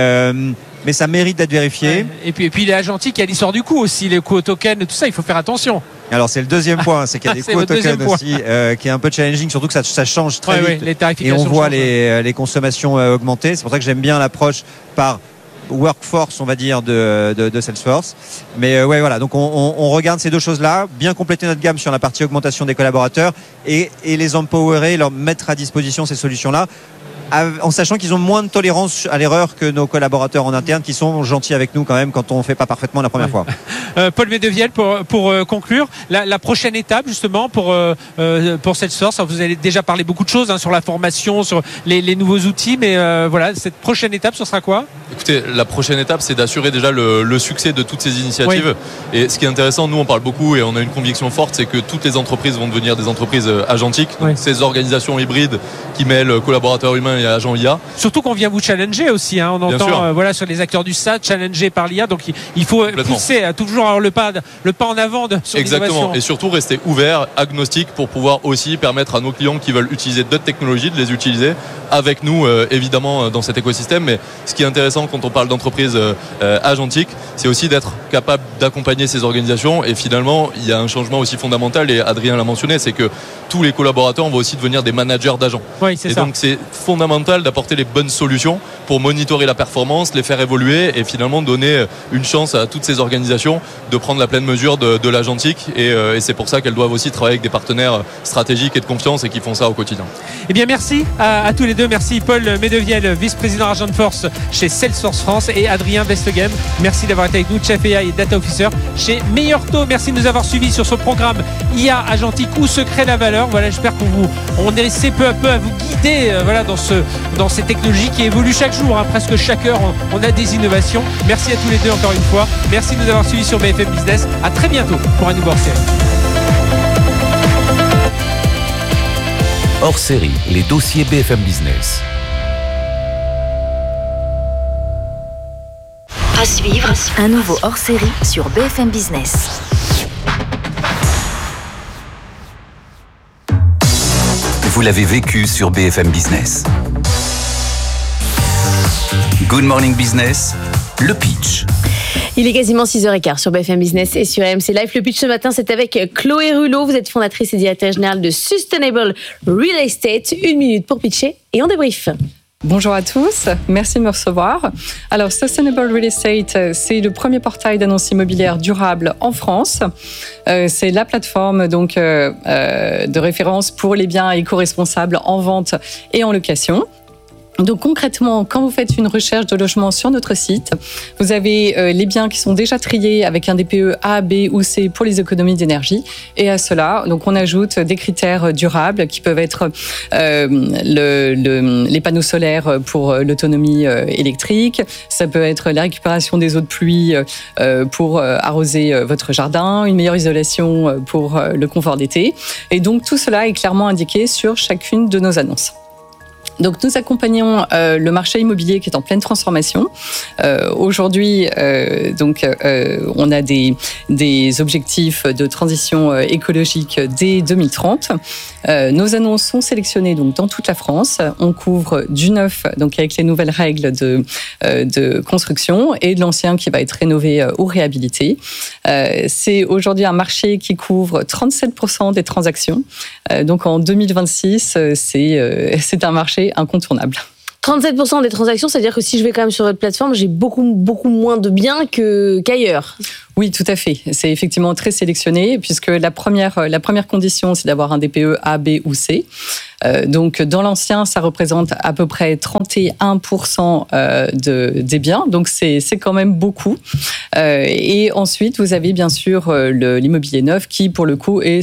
Mais ça mérite d'être vérifié. Et puis les agentique, il y a l'histoire du coût aussi, les coûts au token, tout ça, il faut faire attention. Alors c'est le deuxième point, c'est qu'il y a des coûts au token aussi qui est un peu challenging, surtout que ça change très vite. Les tarifications et on voit changent, les consommations augmenter. C'est pour ça que j'aime bien l'approche par workforce, on va dire, de Salesforce. Mais voilà, donc on regarde ces deux choses-là, bien compléter notre gamme sur la partie augmentation des collaborateurs et les empowerer, leur mettre à disposition ces solutions-là, en sachant qu'ils ont moins de tolérance à l'erreur que nos collaborateurs en interne, qui sont gentils avec nous quand même quand on ne fait pas parfaitement la première fois. Paul Medevielle, pour conclure, la prochaine étape justement pour Salesforce, vous avez déjà parlé beaucoup de choses sur la formation, sur les nouveaux outils, mais voilà, cette prochaine étape, ce sera quoi? Écoutez, la prochaine étape, c'est d'assurer déjà le succès de toutes ces initiatives. Oui. Et ce qui est intéressant, nous on parle beaucoup et on a une conviction forte, c'est que toutes les entreprises vont devenir des entreprises agentiques, donc ces organisations hybrides qui mêlent collaborateurs humains et agents IA. Surtout qu'on vient vous challenger aussi, on entend sur les acteurs du SaaS challengés par l'IA, donc il faut pousser à toujours avoir le pas en avant sur exactement, et surtout rester ouvert, agnostique, pour pouvoir aussi permettre à nos clients qui veulent utiliser d'autres technologies de les utiliser avec nous, évidemment, dans cet écosystème. Mais ce qui est intéressant quand on parle d'entreprise agentique, c'est aussi d'être capable d'accompagner ces organisations. Et finalement, il y a un changement aussi fondamental, et Adrien l'a mentionné, c'est que tous les collaborateurs vont aussi devenir des managers d'agents. Oui, c'est ça. Donc c'est fondamental d'apporter les bonnes solutions pour monitorer la performance, les faire évoluer et finalement donner une chance à toutes ces organisations de prendre la pleine mesure de l'agentique. Et c'est pour ça qu'elles doivent aussi travailler avec des partenaires stratégiques et de confiance et qui font ça au quotidien. Eh bien, merci à tous les deux. Merci Paul Medevielle, vice-président Agentforce chez Salesforce France, et Adrien Vesteghem. Merci d'avoir été avec nous, Chef AI et Data Officer chez Meilleur-Taux. Merci de nous avoir suivis sur ce programme IA agentique où se crée la valeur. Voilà, j'espère qu'on essaie peu à peu à vous guider dans ces technologies qui évoluent chaque jour. Presque chaque heure, on a des innovations. Merci à tous les deux encore une fois. Merci de nous avoir suivis sur BFM Business. À très bientôt pour un nouveau hors-série. Hors-série, les dossiers BFM Business. À suivre, un nouveau hors-série sur BFM Business. Vous l'avez vécu sur BFM Business. Good Morning Business, le pitch. Il est quasiment 6h15 sur BFM Business et sur RMC Live. Le pitch ce matin, c'est avec Chloé Rulot. Vous êtes fondatrice et directrice générale de Sustainable Real Estate. 1 minute pour pitcher et on débrief. Bonjour à tous, merci de me recevoir. Alors, Sustainable Real Estate, c'est le premier portail d'annonces immobilières durables en France. C'est la plateforme de référence pour les biens éco-responsables en vente et en location. Donc concrètement, quand vous faites une recherche de logement sur notre site, vous avez les biens qui sont déjà triés avec un DPE A, B ou C pour les économies d'énergie. Et à cela, donc on ajoute des critères durables qui peuvent être les panneaux solaires pour l'autonomie électrique. Ça peut être la récupération des eaux de pluie pour arroser votre jardin, une meilleure isolation pour le confort d'été. Et donc tout cela est clairement indiqué sur chacune de nos annonces. Donc nous accompagnons le marché immobilier qui est en pleine transformation. Aujourd'hui, on a des objectifs de transition écologique dès 2030. Nos annonces sont sélectionnées donc dans toute la France. On couvre du neuf, donc avec les nouvelles règles de construction, et de l'ancien qui va être rénové ou réhabilité. C'est aujourd'hui un marché qui couvre 37% des transactions. Donc en 2026, c'est un marché incontournable. 37% des transactions, c'est-à-dire que si je vais quand même sur votre plateforme, j'ai beaucoup, beaucoup moins de biens qu'ailleurs. Oui, tout à fait. C'est effectivement très sélectionné, puisque la première condition, c'est d'avoir un DPE A, B ou C. Donc, dans l'ancien, ça représente à peu près 31% des biens. Donc, c'est quand même beaucoup. Et ensuite, vous avez bien sûr l'immobilier neuf qui, pour le coup, est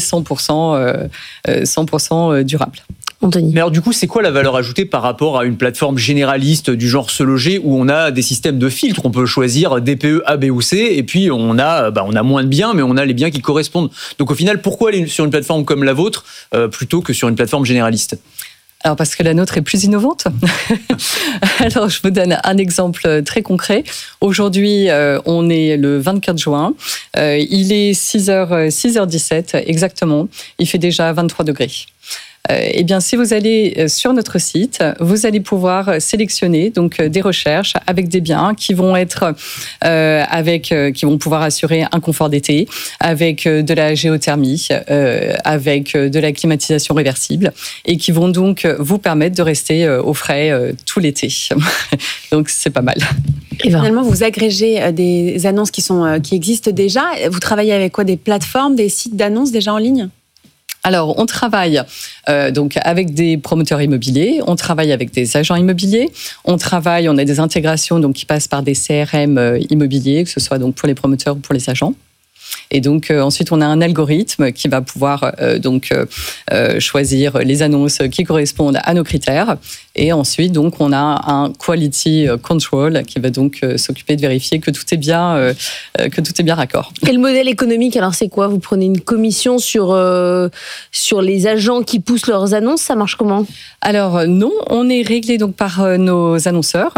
100% durable. Anthony. Mais alors du coup, c'est quoi la valeur ajoutée par rapport à une plateforme généraliste du genre Se Loger où on a des systèmes de filtres, on peut choisir DPE A, B ou C, et puis on a moins de biens, mais on a les biens qui correspondent. Donc au final, pourquoi aller sur une plateforme comme la vôtre plutôt que sur une plateforme généraliste ? Alors parce que la nôtre est plus innovante. Alors je vous donne un exemple très concret. Aujourd'hui, on est le 24 juin. Il est 6h17 exactement. Il fait déjà 23 degrés. Eh bien, si vous allez sur notre site, vous allez pouvoir sélectionner donc des recherches avec des biens qui vont être qui vont pouvoir assurer un confort d'été, avec de la géothermie, avec de la climatisation réversible, et qui vont donc vous permettre de rester au frais tout l'été. Donc c'est pas mal. Et finalement, vous agrégez des annonces qui existent déjà. Vous travaillez avec quoi? Des plateformes, des sites d'annonces déjà en ligne? Alors, on travaille donc avec des promoteurs immobiliers, on travaille avec des agents immobiliers, on a des intégrations donc qui passent par des CRM immobiliers, que ce soit donc pour les promoteurs ou pour les agents. Et donc ensuite, on a un algorithme qui va pouvoir choisir les annonces qui correspondent à nos critères. Et ensuite, donc, on a un quality control qui va donc s'occuper de vérifier que tout est bien raccord. Et le modèle économique, alors c'est quoi? Vous prenez une commission sur les agents qui poussent leurs annonces, ça marche comment? Alors non, on est réglé donc par nos annonceurs,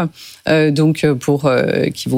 qui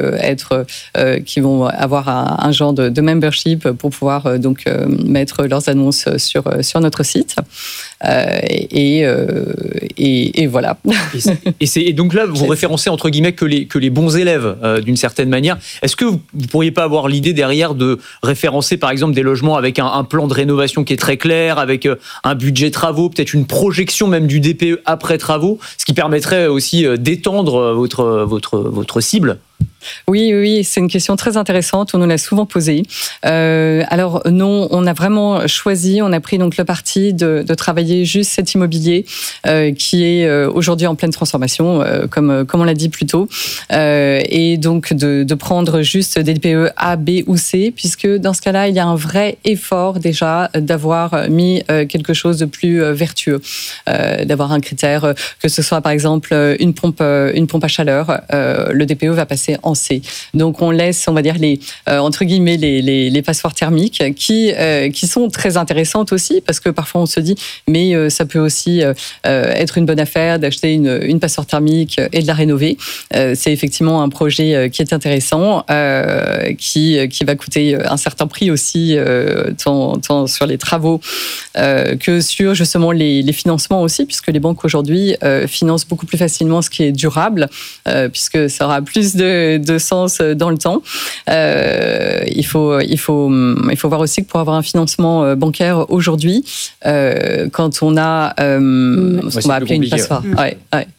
vont avoir un genre de membership pour pouvoir mettre leurs annonces sur notre site. Et voilà. Et donc là, vous référencez entre guillemets que les bons élèves d'une certaine manière. Est-ce que vous pourriez pas avoir l'idée derrière de référencer par exemple des logements avec un plan de rénovation qui est très clair, avec un budget travaux, peut-être une projection même du DPE après travaux, ce qui permettrait aussi d'étendre votre cible? Oui, c'est une question très intéressante. On nous l'a souvent posée. Alors non, on a vraiment choisi, on a pris donc le parti de travailler juste cet immobilier qui est aujourd'hui en pleine transformation, comme on l'a dit plus tôt, et donc de prendre juste des DPE A, B ou C, puisque dans ce cas-là, il y a un vrai effort déjà d'avoir mis quelque chose de plus vertueux, d'avoir un critère, que ce soit par exemple une pompe à chaleur, le DPE va passer en C. Donc on laisse, on va dire, entre guillemets, les passoires thermiques qui sont très intéressantes aussi, parce que parfois on se dit, mais ça peut aussi être une bonne affaire d'acheter une passoire thermique et de la rénover. C'est effectivement un projet qui est intéressant, qui va coûter un certain prix aussi, tant sur les travaux que sur justement les financements aussi, puisque les banques aujourd'hui financent beaucoup plus facilement ce qui est durable, puisque ça aura plus de sens dans le temps. Il faut voir aussi que pour avoir un financement bancaire aujourd'hui, quand on a ce qu'on va appeler une passoire. Ouais.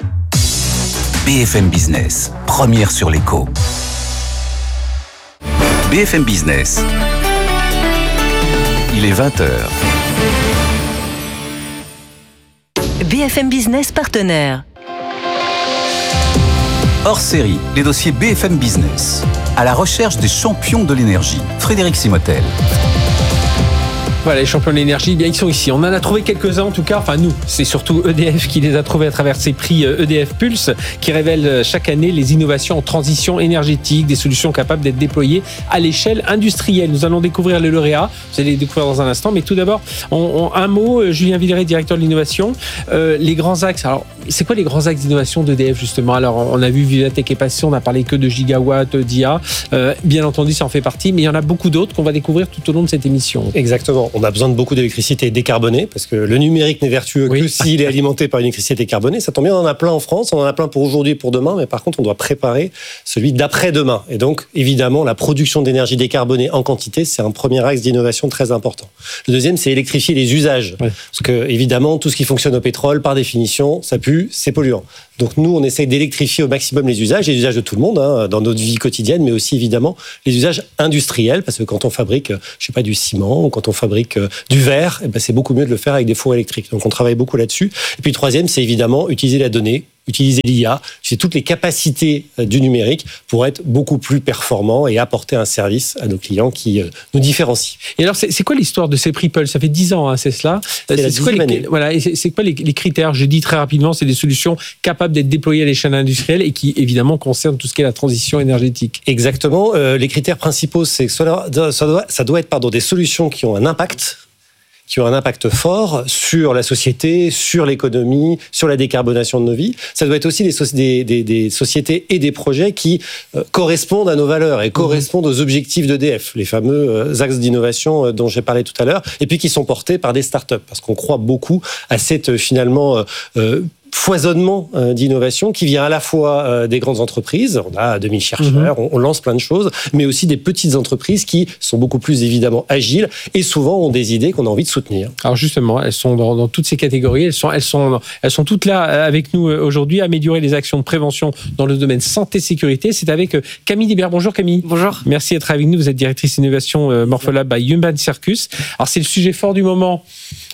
BFM Business, première sur l'écho. BFM Business. Il est 20h. BFM Business partenaire. Hors série, les dossiers BFM Business. À la recherche des champions de l'énergie. Frédéric Simotel. Voilà, les champions de l'énergie, bien, ils sont ici. On en a trouvé quelques-uns en tout cas. Enfin, nous, c'est surtout EDF qui les a trouvés à travers ces prix EDF Pulse qui révèlent chaque année les innovations en transition énergétique, des solutions capables d'être déployées à l'échelle industrielle. Nous allons découvrir les lauréats. Vous allez les découvrir dans un instant. Mais tout d'abord, un mot, Julien Villeray, directeur de l'innovation. Les grands axes. Alors, c'est quoi les grands axes d'innovation d'EDF justement? Alors, on a vu Vivatech est passé, on n'a parlé que de gigawatts d'IA. Bien entendu, ça en fait partie. Mais il y en a beaucoup d'autres qu'on va découvrir tout au long de cette émission. Exactement. On a besoin de beaucoup d'électricité décarbonée parce que le numérique n'est vertueux que s'il est alimenté par une électricité décarbonée. Ça tombe bien, on en a plein en France, on en a plein pour aujourd'hui et pour demain, mais par contre, on doit préparer celui d'après-demain. Et donc, évidemment, la production d'énergie décarbonée en quantité, c'est un premier axe d'innovation très important. Le deuxième, c'est électrifier les usages. Parce que, évidemment, tout ce qui fonctionne au pétrole, par définition, ça pue, c'est polluant. Donc nous, on essaye d'électrifier au maximum les usages de tout le monde, dans notre vie quotidienne, mais aussi évidemment les usages industriels, parce que quand on fabrique, du ciment, ou quand on fabrique du verre, c'est beaucoup mieux de le faire avec des fours électriques. Donc on travaille beaucoup là-dessus. Et puis le troisième, c'est évidemment utiliser la donnée, utiliser l'IA, c'est toutes les capacités du numérique pour être beaucoup plus performants et apporter un service à nos clients qui nous différencie. Et alors, c'est quoi l'histoire de ces prix Pulse? Ça fait 10 ans, c'est cela. C'est la 10e année. Voilà, et c'est quoi les critères? Je dis très rapidement, c'est des solutions capables d'être déployées à l'échelle industrielle et qui, évidemment, concernent tout ce qui est la transition énergétique. Exactement. Les critères principaux, c'est que ça doit être des solutions qui ont un impact fort sur la société, sur l'économie, sur la décarbonation de nos vies. Ça doit être aussi des sociétés et des projets qui correspondent à nos valeurs et correspondent aux objectifs d'EDF, les fameux axes d'innovation dont j'ai parlé tout à l'heure, et puis qui sont portés par des startups, parce qu'on croit beaucoup à cette finalement foisonnement d'innovation qui vient à la fois des grandes entreprises, on a 2000 chercheurs, on lance plein de choses, mais aussi des petites entreprises qui sont beaucoup plus évidemment agiles et souvent ont des idées qu'on a envie de soutenir. Alors justement, elles sont dans toutes ces catégories, elles sont toutes là avec nous aujourd'hui, améliorer les actions de prévention dans le domaine santé-sécurité. C'est avec Camille Dibert. Bonjour Camille. Bonjour. Merci d'être avec nous, vous êtes directrice innovation Morpholab by Human Circus. Alors c'est le sujet fort du moment.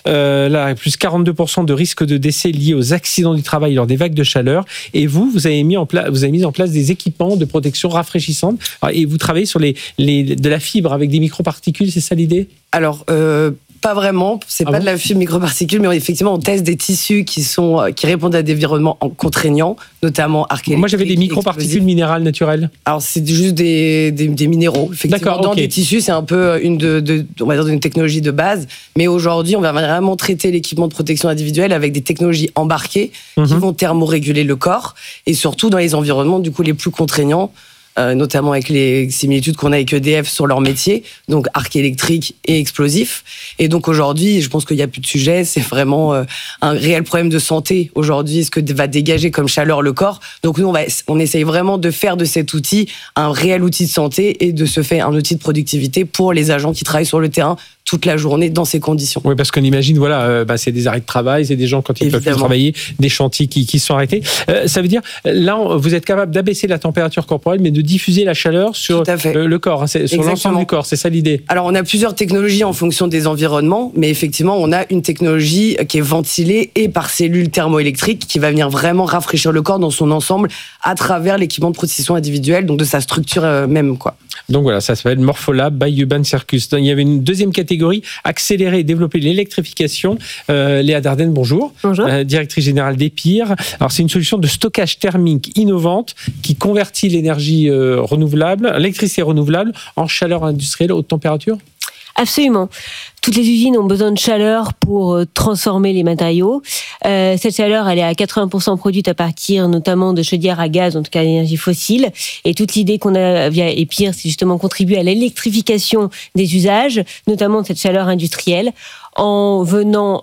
Là, plus 42% de risque de décès liés aux accidents du travail lors des vagues de chaleur. Et vous avez mis en place des équipements de protection rafraîchissantes. Et vous travaillez sur de la fibre avec des microparticules, c'est ça l'idée? Alors, pas vraiment, c'est pas de la fibre microparticule, mais effectivement, on teste des tissus qui répondent à des environnements contraignants, notamment arc électrique. Moi, j'avais des microparticules minérales naturelles. Alors, c'est juste des minéraux. Effectivement, dans des tissus, c'est un peu on va dire une technologie de base, mais aujourd'hui, on va vraiment traiter l'équipement de protection individuelle avec des technologies embarquées qui vont thermoréguler le corps, et surtout dans les environnements, du coup, les plus contraignants, notamment avec les similitudes qu'on a avec EDF sur leur métier, donc arc électrique et explosif. Et donc aujourd'hui, je pense qu'il n'y a plus de sujet, c'est vraiment un réel problème de santé aujourd'hui, ce que va dégager comme chaleur le corps. Donc nous, on essaye vraiment de faire de cet outil un réel outil de santé et de se faire un outil de productivité pour les agents qui travaillent sur le terrain toute la journée dans ces conditions. Oui, parce qu'on imagine, c'est des arrêts de travail, c'est des gens quand ils ne peuvent plus travailler, des chantiers qui sont arrêtés. Ça veut dire, là, vous êtes capable d'abaisser la température corporelle, mais de diffuser la chaleur sur le corps, sur l'ensemble du corps, c'est ça l'idée? Alors, on a plusieurs technologies en fonction des environnements, mais effectivement, on a une technologie qui est ventilée et par cellules thermoélectriques qui va venir vraiment rafraîchir le corps dans son ensemble à travers l'équipement de protection individuelle, donc de sa structure même, quoi. Donc voilà, ça s'appelle Morpholab by Urban Circus. Il y avait une deuxième catégorie, accélérer et développer l'électrification. Léa Dardenne, bonjour. Bonjour. Directrice générale d'Epire. Alors c'est une solution de stockage thermique innovante qui convertit l'énergie renouvelable, l'électricité renouvelable en chaleur industrielle haute température. Absolument. Toutes les usines ont besoin de chaleur pour transformer les matériaux. Cette chaleur, elle est à 80% produite à partir notamment de chaudières à gaz, en tout cas d'énergie fossile. Et toute l'idée qu'on a via Epire, c'est justement contribuer à l'électrification des usages, notamment de cette chaleur industrielle, en venant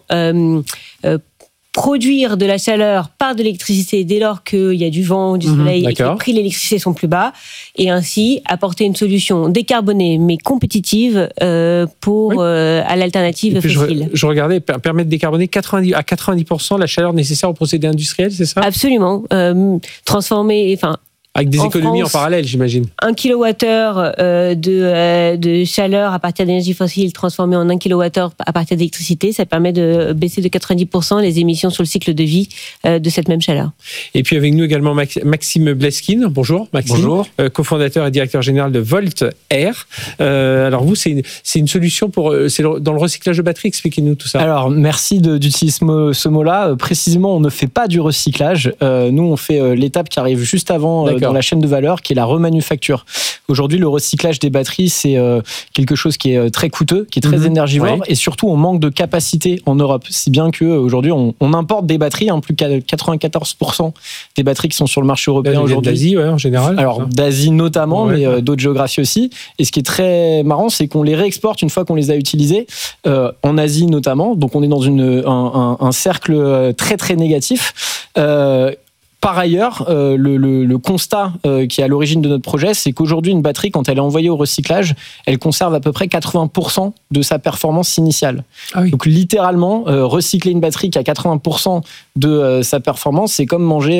produire de la chaleur par de l'électricité dès lors qu'il y a du vent, du soleil et que les prix de l'électricité sont plus bas, et ainsi apporter une solution décarbonée mais compétitive à l'alternative fossile. Je regardais, permettre de décarboner à 90% la chaleur nécessaire au procédé industriel, c'est ça? Absolument. Avec des économies France, en parallèle, j'imagine. 1 kWh de chaleur à partir d'énergie fossile transformée en 1 kWh à partir d'électricité, ça permet de baisser de 90% les émissions sur le cycle de vie de cette même chaleur. Et puis avec nous également Maxime Bleskine. Bonjour Maxime. Bonjour. Cofondateur et directeur général de Volt Air. Alors vous, c'est une solution c'est dans le recyclage de batteries. Expliquez-nous tout ça. Alors merci d'utiliser ce mot-là. Précisément, on ne fait pas du recyclage. Nous, on fait l'étape qui arrive juste avant dans la chaîne de valeur, qui est la remanufacture. Aujourd'hui, le recyclage des batteries, c'est quelque chose qui est très coûteux, qui est très énergivore, et surtout, on manque de capacité en Europe. Si bien qu'aujourd'hui, on importe des batteries, plus qu'à 94% des batteries qui sont sur le marché européen aujourd'hui. D'Asie, en général. Alors, d'Asie notamment, mais d'autres géographies aussi. Et ce qui est très marrant, c'est qu'on les réexporte une fois qu'on les a utilisées, en Asie notamment. Donc, on est dans un cercle très, très négatif. Par ailleurs, le constat qui est à l'origine de notre projet, c'est qu'aujourd'hui, une batterie, quand elle est envoyée au recyclage, elle conserve à peu près 80% de sa performance initiale. Ah oui. Donc littéralement, recycler une batterie qui a 80% de sa performance, c'est comme manger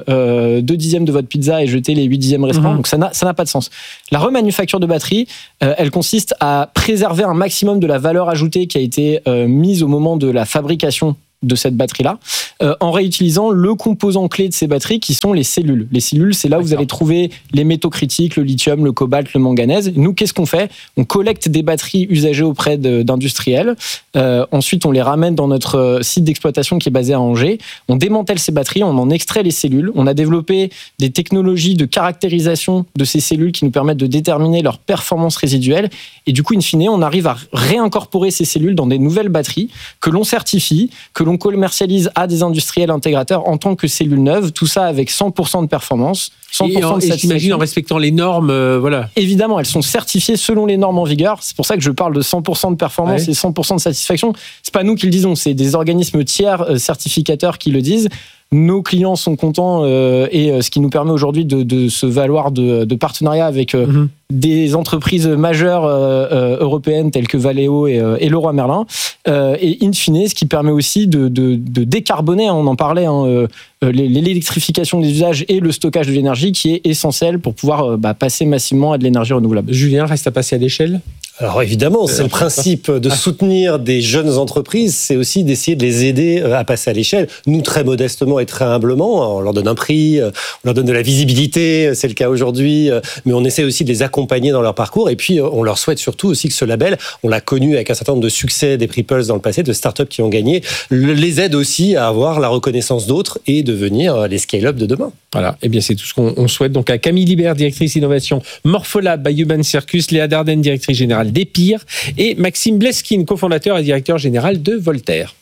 2 dixièmes de votre pizza et jeter les 8 dixièmes restants. Donc ça n'a pas de sens. La remanufacture de batterie, elle consiste à préserver un maximum de la valeur ajoutée qui a été mise au moment de la fabrication de cette batterie-là, en réutilisant le composant clé de ces batteries qui sont les cellules. Les cellules, c'est là où vous allez trouver les métaux critiques, le lithium, le cobalt, le manganèse. Nous, qu'est-ce qu'on fait ? On collecte des batteries usagées auprès d'industriels. Ensuite, on les ramène dans notre site d'exploitation qui est basé à Angers. On démantèle ces batteries, on en extrait les cellules. On a développé des technologies de caractérisation de ces cellules qui nous permettent de déterminer leur performance résiduelle. Et du coup, in fine, on arrive à réincorporer ces cellules dans des nouvelles batteries que l'on certifie, que l'on commercialise à des industriels intégrateurs en tant que cellules neuves, tout ça avec 100% de performance, 100% de satisfaction. J'imagine en respectant les normes, voilà. Évidemment, elles sont certifiées selon les normes en vigueur. C'est pour ça que je parle de 100% de performance et 100% de satisfaction. C'est pas nous qui le disons, c'est des organismes tiers certificateurs qui le disent. Nos clients sont contents et ce qui nous permet aujourd'hui de se valoir de partenariats avec des entreprises majeures europééennes telles que Valeo et Leroy Merlin. Et in fine, ce qui permet aussi de décarboner, on en parlait, l'électrification des usages et le stockage de l'énergie qui est essentiel pour pouvoir passer massivement à de l'énergie renouvelable. Julien, reste à passer à l'échelle ? Alors évidemment, c'est le principe de soutenir des jeunes entreprises, c'est aussi d'essayer de les aider à passer à l'échelle. Nous, très modestement et très humblement, on leur donne un prix, on leur donne de la visibilité, c'est le cas aujourd'hui, mais on essaie aussi de les accompagner dans leur parcours. Et puis, on leur souhaite surtout aussi que ce label, on l'a connu avec un certain nombre de succès des Prix Pulse dans le passé, de startups qui ont gagné, les aide aussi à avoir la reconnaissance d'autres et devenir les scale-up de demain. Voilà, et bien c'est tout ce qu'on souhaite. Donc à Camille Libert, directrice innovation Morpholab by Human Circus, Léa Dardenne, directrice générale d'Epire, et Maxime Bleskine, cofondateur et directeur général de Volt Air.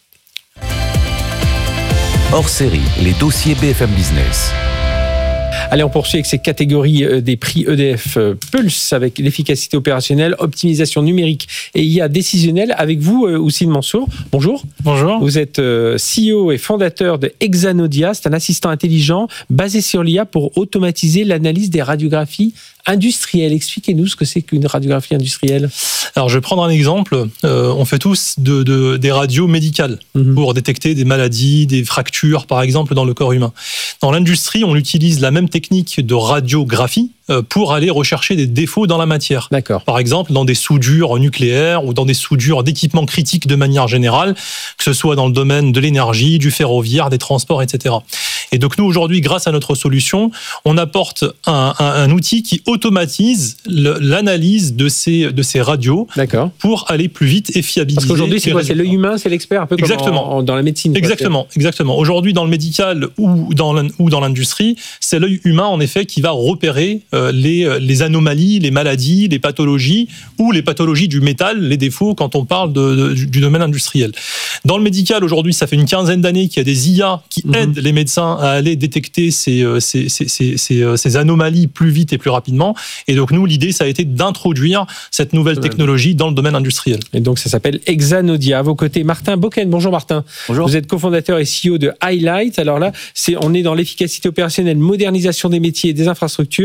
Hors série, les dossiers BFM Business. Allez, on poursuit avec ces catégories des prix EDF Pulse avec l'efficacité opérationnelle, optimisation numérique et IA décisionnelle. Avec vous, Houssine Mansour. Bonjour. Bonjour. Vous êtes CEO et fondateur de Exanodia. C'est un assistant intelligent basé sur l'IA pour automatiser l'analyse des radiographies industrielles. Expliquez-nous ce que c'est qu'une radiographie industrielle. Alors, je vais prendre un exemple. On fait tous des radios médicales pour détecter des maladies, des fractures, par exemple, dans le corps humain. Dans l'industrie, on utilise la même technique de radiographie pour aller rechercher des défauts dans la matière. D'accord. Par exemple, dans des soudures nucléaires ou dans des soudures d'équipements critiques de manière générale, que ce soit dans le domaine de l'énergie, du ferroviaire, des transports, etc. Et donc nous, aujourd'hui, grâce à notre solution, on apporte un outil qui automatise l'analyse de ces radios pour aller plus vite et fiabiliser. Parce qu'aujourd'hui, c'est quoi ? C'est l'œil humain, c'est l'expert, un peu comme dans la médecine. Exactement. Aujourd'hui, dans le médical ou dans l'industrie, c'est l'œil humain, en effet, qui va repérer les anomalies, les maladies, les pathologies ou les pathologies du métal, les défauts quand on parle du domaine industriel. Dans le médical, aujourd'hui, ça fait une quinzaine d'années qu'il y a des IA qui aident les médecins à aller détecter ces anomalies plus vite et plus rapidement. Et donc nous, l'idée, ça a été d'introduire cette nouvelle technologie dans le domaine industriel. Et donc ça s'appelle Exanodia. À vos côtés, Martin Bocken. Bonjour Martin. Bonjour. Vous êtes cofondateur et CEO de Highlight. Alors là, on est dans l'efficacité opérationnelle, modernisation des métiers et des infrastructures.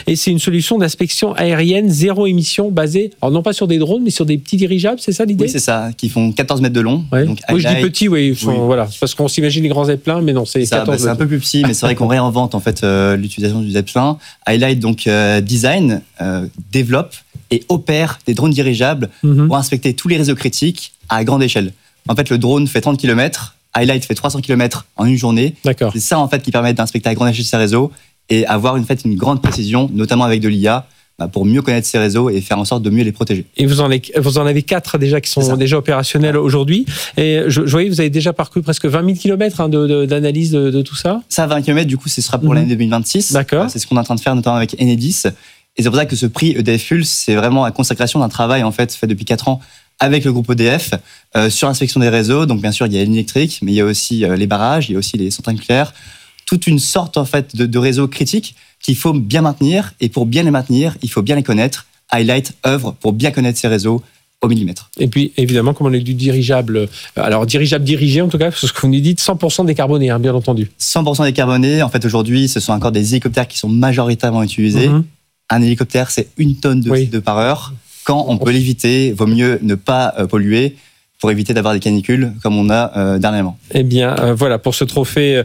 et c'est une solution d'inspection aérienne zéro émission basée, alors non pas sur des drones, mais sur des petits dirigeables, c'est ça l'idée ? Oui, c'est ça, qui font 14 mètres de long. Ouais. Donc, oui, je dis petits, voilà, parce qu'on s'imagine les grands zeppelins, mais non, c'est 14 mètres. C'est un peu plus petit, mais c'est vrai qu'on réinvente en fait l'utilisation du zeppelin. Highlight donc design, développe et opère des drones dirigeables pour inspecter tous les réseaux critiques à grande échelle. En fait, le drone fait 30 km, Highlight fait 300 km en une journée. D'accord. C'est ça en fait qui permet d'inspecter à grande échelle ces réseaux et avoir une grande précision, notamment avec de l'IA, pour mieux connaître ces réseaux et faire en sorte de mieux les protéger. Et vous en avez 4 déjà qui sont déjà opérationnels aujourd'hui. Et je voyais, vous avez déjà parcouru presque 20 000 km d'analyse de tout ça. Ça, 20 km, du coup, ce sera pour l'année 2026. D'accord. C'est ce qu'on est en train de faire notamment avec Enedis. Et c'est pour ça que ce prix EDF Pulse, c'est vraiment la consécration d'un travail en fait depuis 4 ans avec le groupe EDF sur l'inspection des réseaux. Donc bien sûr, il y a l'électrique, mais il y a aussi les barrages, il y a aussi les centrales nucléaires. Toute une sorte en fait de réseaux critiques qu'il faut bien maintenir. Et pour bien les maintenir, il faut bien les connaître. Highlight œuvre pour bien connaître ces réseaux au millimètre. Et puis évidemment, comme on est du dirigeable, alors dirigeable dirigé en tout cas, parce que ce que vous nous dites, 100% décarboné, bien entendu. 100% décarboné. En fait, aujourd'hui, ce sont encore des hélicoptères qui sont majoritairement utilisés. Un hélicoptère, c'est 1 tonne de CO2 par heure. Quand on peut l'éviter, vaut mieux ne pas polluer pour éviter d'avoir des canicules comme on a dernièrement. Eh bien, voilà, pour ce trophée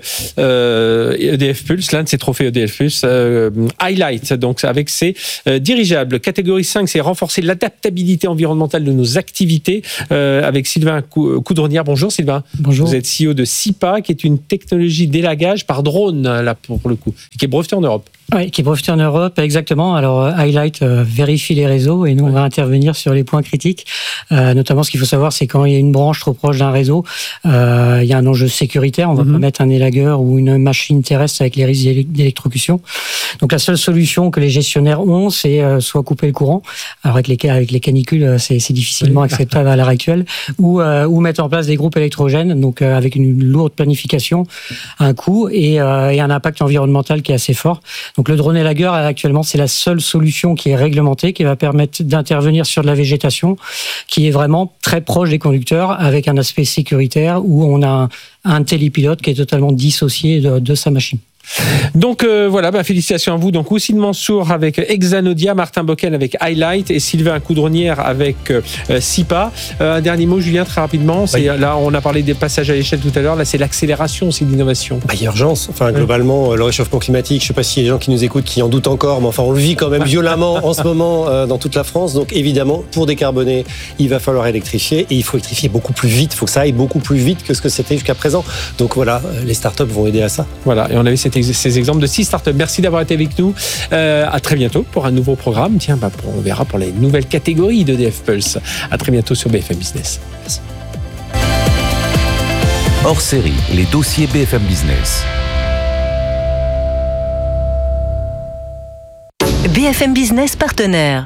EDF Pulse, l'un de ces trophées EDF Pulse, Highlight, donc avec ses dirigeables. Catégorie 5, c'est renforcer l'adaptabilité environnementale de nos activités, avec Sylvain Coudronnière. Bonjour Sylvain. Bonjour. Vous êtes CEO de SIPA, qui est une technologie d'élagage par drone, là, pour le coup, qui est brevetée en Europe. Oui, qui est breveté en Europe, exactement. Alors, Highlight vérifie les réseaux et nous, on va intervenir sur les points critiques. Notamment, ce qu'il faut savoir, c'est quand il y a une branche trop proche d'un réseau, il y a un enjeu sécuritaire. On va pas mettre un élagueur ou une machine terrestre avec les risques d'électrocution. Donc, la seule solution que les gestionnaires ont, c'est soit couper le courant. Alors, avec les canicules, c'est difficilement acceptable à l'heure actuelle. Ou mettre en place des groupes électrogènes, donc avec une lourde planification, un coût et un impact environnemental qui est assez fort. Donc le drone élagueur, actuellement, c'est la seule solution qui est réglementée, qui va permettre d'intervenir sur de la végétation, qui est vraiment très proche des conducteurs, avec un aspect sécuritaire où on a un télépilote qui est totalement dissocié de sa machine. Donc voilà, félicitations à vous. Donc Oussine Mansour avec Exanodia, Martin Bocken avec Highlight et Sylvain Coudronnière avec SIPA. Un dernier mot, Julien, très rapidement. Là, on a parlé des passages à l'échelle tout à l'heure. Là, c'est l'accélération aussi de l'innovation. Il y a urgence. Enfin, globalement, le réchauffement climatique, je ne sais pas s'il y a des gens qui nous écoutent qui en doutent encore, mais enfin, on le vit quand même violemment en ce moment dans toute la France. Donc évidemment, pour décarboner, il va falloir électrifier et il faut électrifier beaucoup plus vite. Il faut que ça aille beaucoup plus vite que ce que c'était jusqu'à présent. Donc voilà, les startups vont aider à ça. Voilà, et on avait ces exemples de 6 startups. Merci d'avoir été avec nous. À très bientôt pour un nouveau programme. Tiens, on verra pour les nouvelles catégories d'EDF Pulse. À très bientôt sur BFM Business. Merci. Hors série, les dossiers BFM Business. BFM Business partenaire.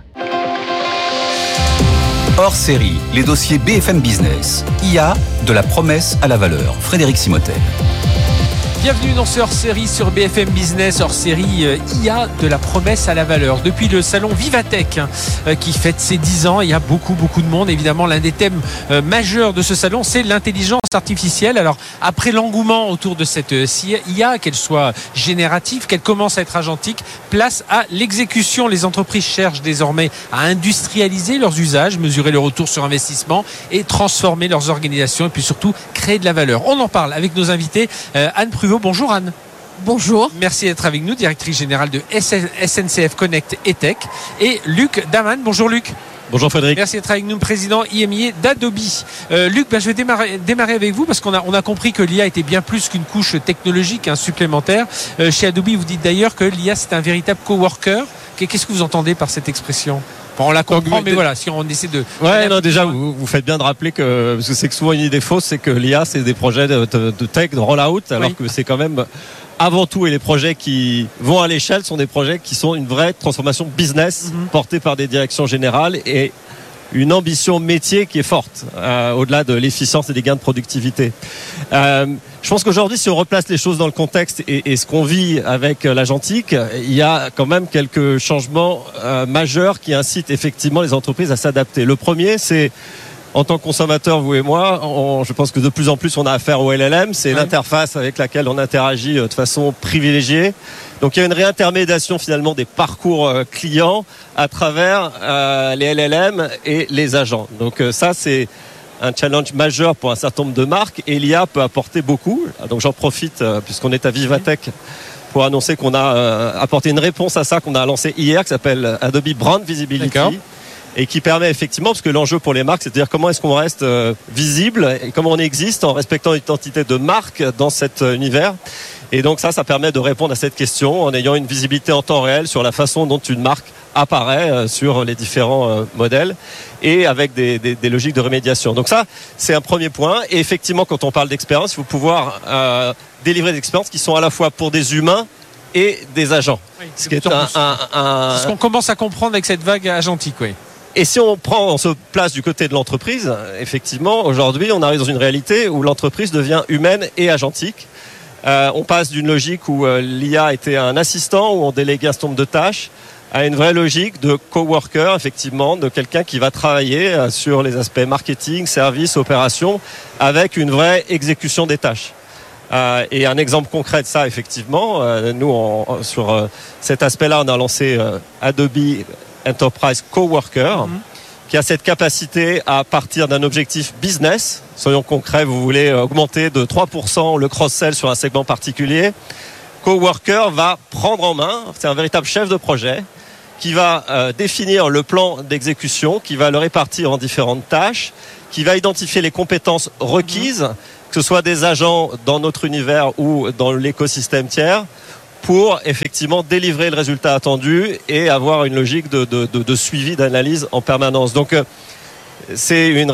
Hors série, les dossiers BFM Business. IA, de la promesse à la valeur. Frédéric Simotel. Bienvenue dans ce hors-série sur BFM Business, hors-série IA de la promesse à la valeur. Depuis le salon Vivatech qui fête ses 10 ans, il y a beaucoup de monde. Évidemment, l'un des thèmes majeurs de ce salon, c'est l'intelligence artificielle. Alors, après l'engouement autour de cette IA, qu'elle soit générative, qu'elle commence à être agentique, place à l'exécution. Les entreprises cherchent désormais à industrialiser leurs usages, mesurer le retour sur investissement et transformer leurs organisations et puis surtout créer de la valeur. On en parle avec nos invités. Anne Pruvot. Bonjour Anne. Bonjour. Merci d'être avec nous, directrice générale de SNCF Connect et Tech. Et Luc Daman. Bonjour Luc. Bonjour Frédéric. Merci d'être avec nous, président IMIA d'Adobe. Luc, je vais démarrer avec vous parce qu'on a compris que l'IA était bien plus qu'une couche technologique supplémentaire. Chez Adobe, vous dites d'ailleurs que l'IA c'est un véritable coworker. Qu'est-ce que vous entendez par cette expression ? On la comprend, mais voilà, si on essaie de... déjà, vous faites bien de rappeler que, parce que c'est que souvent une idée fausse, c'est que l'IA, c'est des projets de tech, de roll-out, alors que c'est quand même, avant tout, et les projets qui vont à l'échelle sont des projets qui sont une vraie transformation business, portée par des directions générales et une ambition métier qui est forte, au-delà de l'efficience et des gains de productivité. Je pense qu'aujourd'hui, si on replace les choses dans le contexte et ce qu'on vit avec l'agentique, il y a quand même quelques changements majeurs qui incitent effectivement les entreprises à s'adapter. Le premier, c'est en tant que consommateur, vous et moi, je pense que de plus en plus on a affaire au LLM. C'est l'interface avec laquelle on interagit de façon privilégiée. Donc il y a une réintermédiation finalement des parcours clients à travers les LLM et les agents. Donc ça c'est un challenge majeur pour un certain nombre de marques et l'IA peut apporter beaucoup. Donc j'en profite puisqu'on est à Vivatech pour annoncer qu'on a apporté une réponse à ça qu'on a lancé hier qui s'appelle Adobe Brand Visibility. D'accord. Et qui permet effectivement, parce que l'enjeu pour les marques, c'est de dire comment est-ce qu'on reste visible et comment on existe en respectant l'identité de marque dans cet univers. Et donc ça permet de répondre à cette question en ayant une visibilité en temps réel sur la façon dont une marque apparaît sur les différents modèles et avec des logiques de rémédiation. Donc ça, c'est un premier point. Et effectivement, quand on parle d'expérience, il faut pouvoir délivrer des expériences qui sont à la fois pour des humains et des agents. Oui, ce qui est ce qu'on commence à comprendre avec cette vague agentique, oui. Et si on se place du côté de l'entreprise, effectivement, aujourd'hui, on arrive dans une réalité où l'entreprise devient humaine et agentique. On passe d'une logique où l'IA était un assistant, où on déléguait un certain nombre de tâches, à une vraie logique de coworker, effectivement, de quelqu'un qui va travailler sur les aspects marketing, service, opération, avec une vraie exécution des tâches. Et un exemple concret de ça, effectivement, nous, sur cet aspect-là, on a lancé Adobe Enterprise Coworker, qui a cette capacité à partir d'un objectif business. Soyons concrets, vous voulez augmenter de 3% le cross-sell sur un segment particulier. Coworker va prendre en main, c'est un véritable chef de projet, qui va définir le plan d'exécution, qui va le répartir en différentes tâches, qui va identifier les compétences requises, que ce soit des agents dans notre univers ou dans l'écosystème tiers, pour effectivement délivrer le résultat attendu et avoir une logique de suivi, d'analyse en permanence. Donc c'est une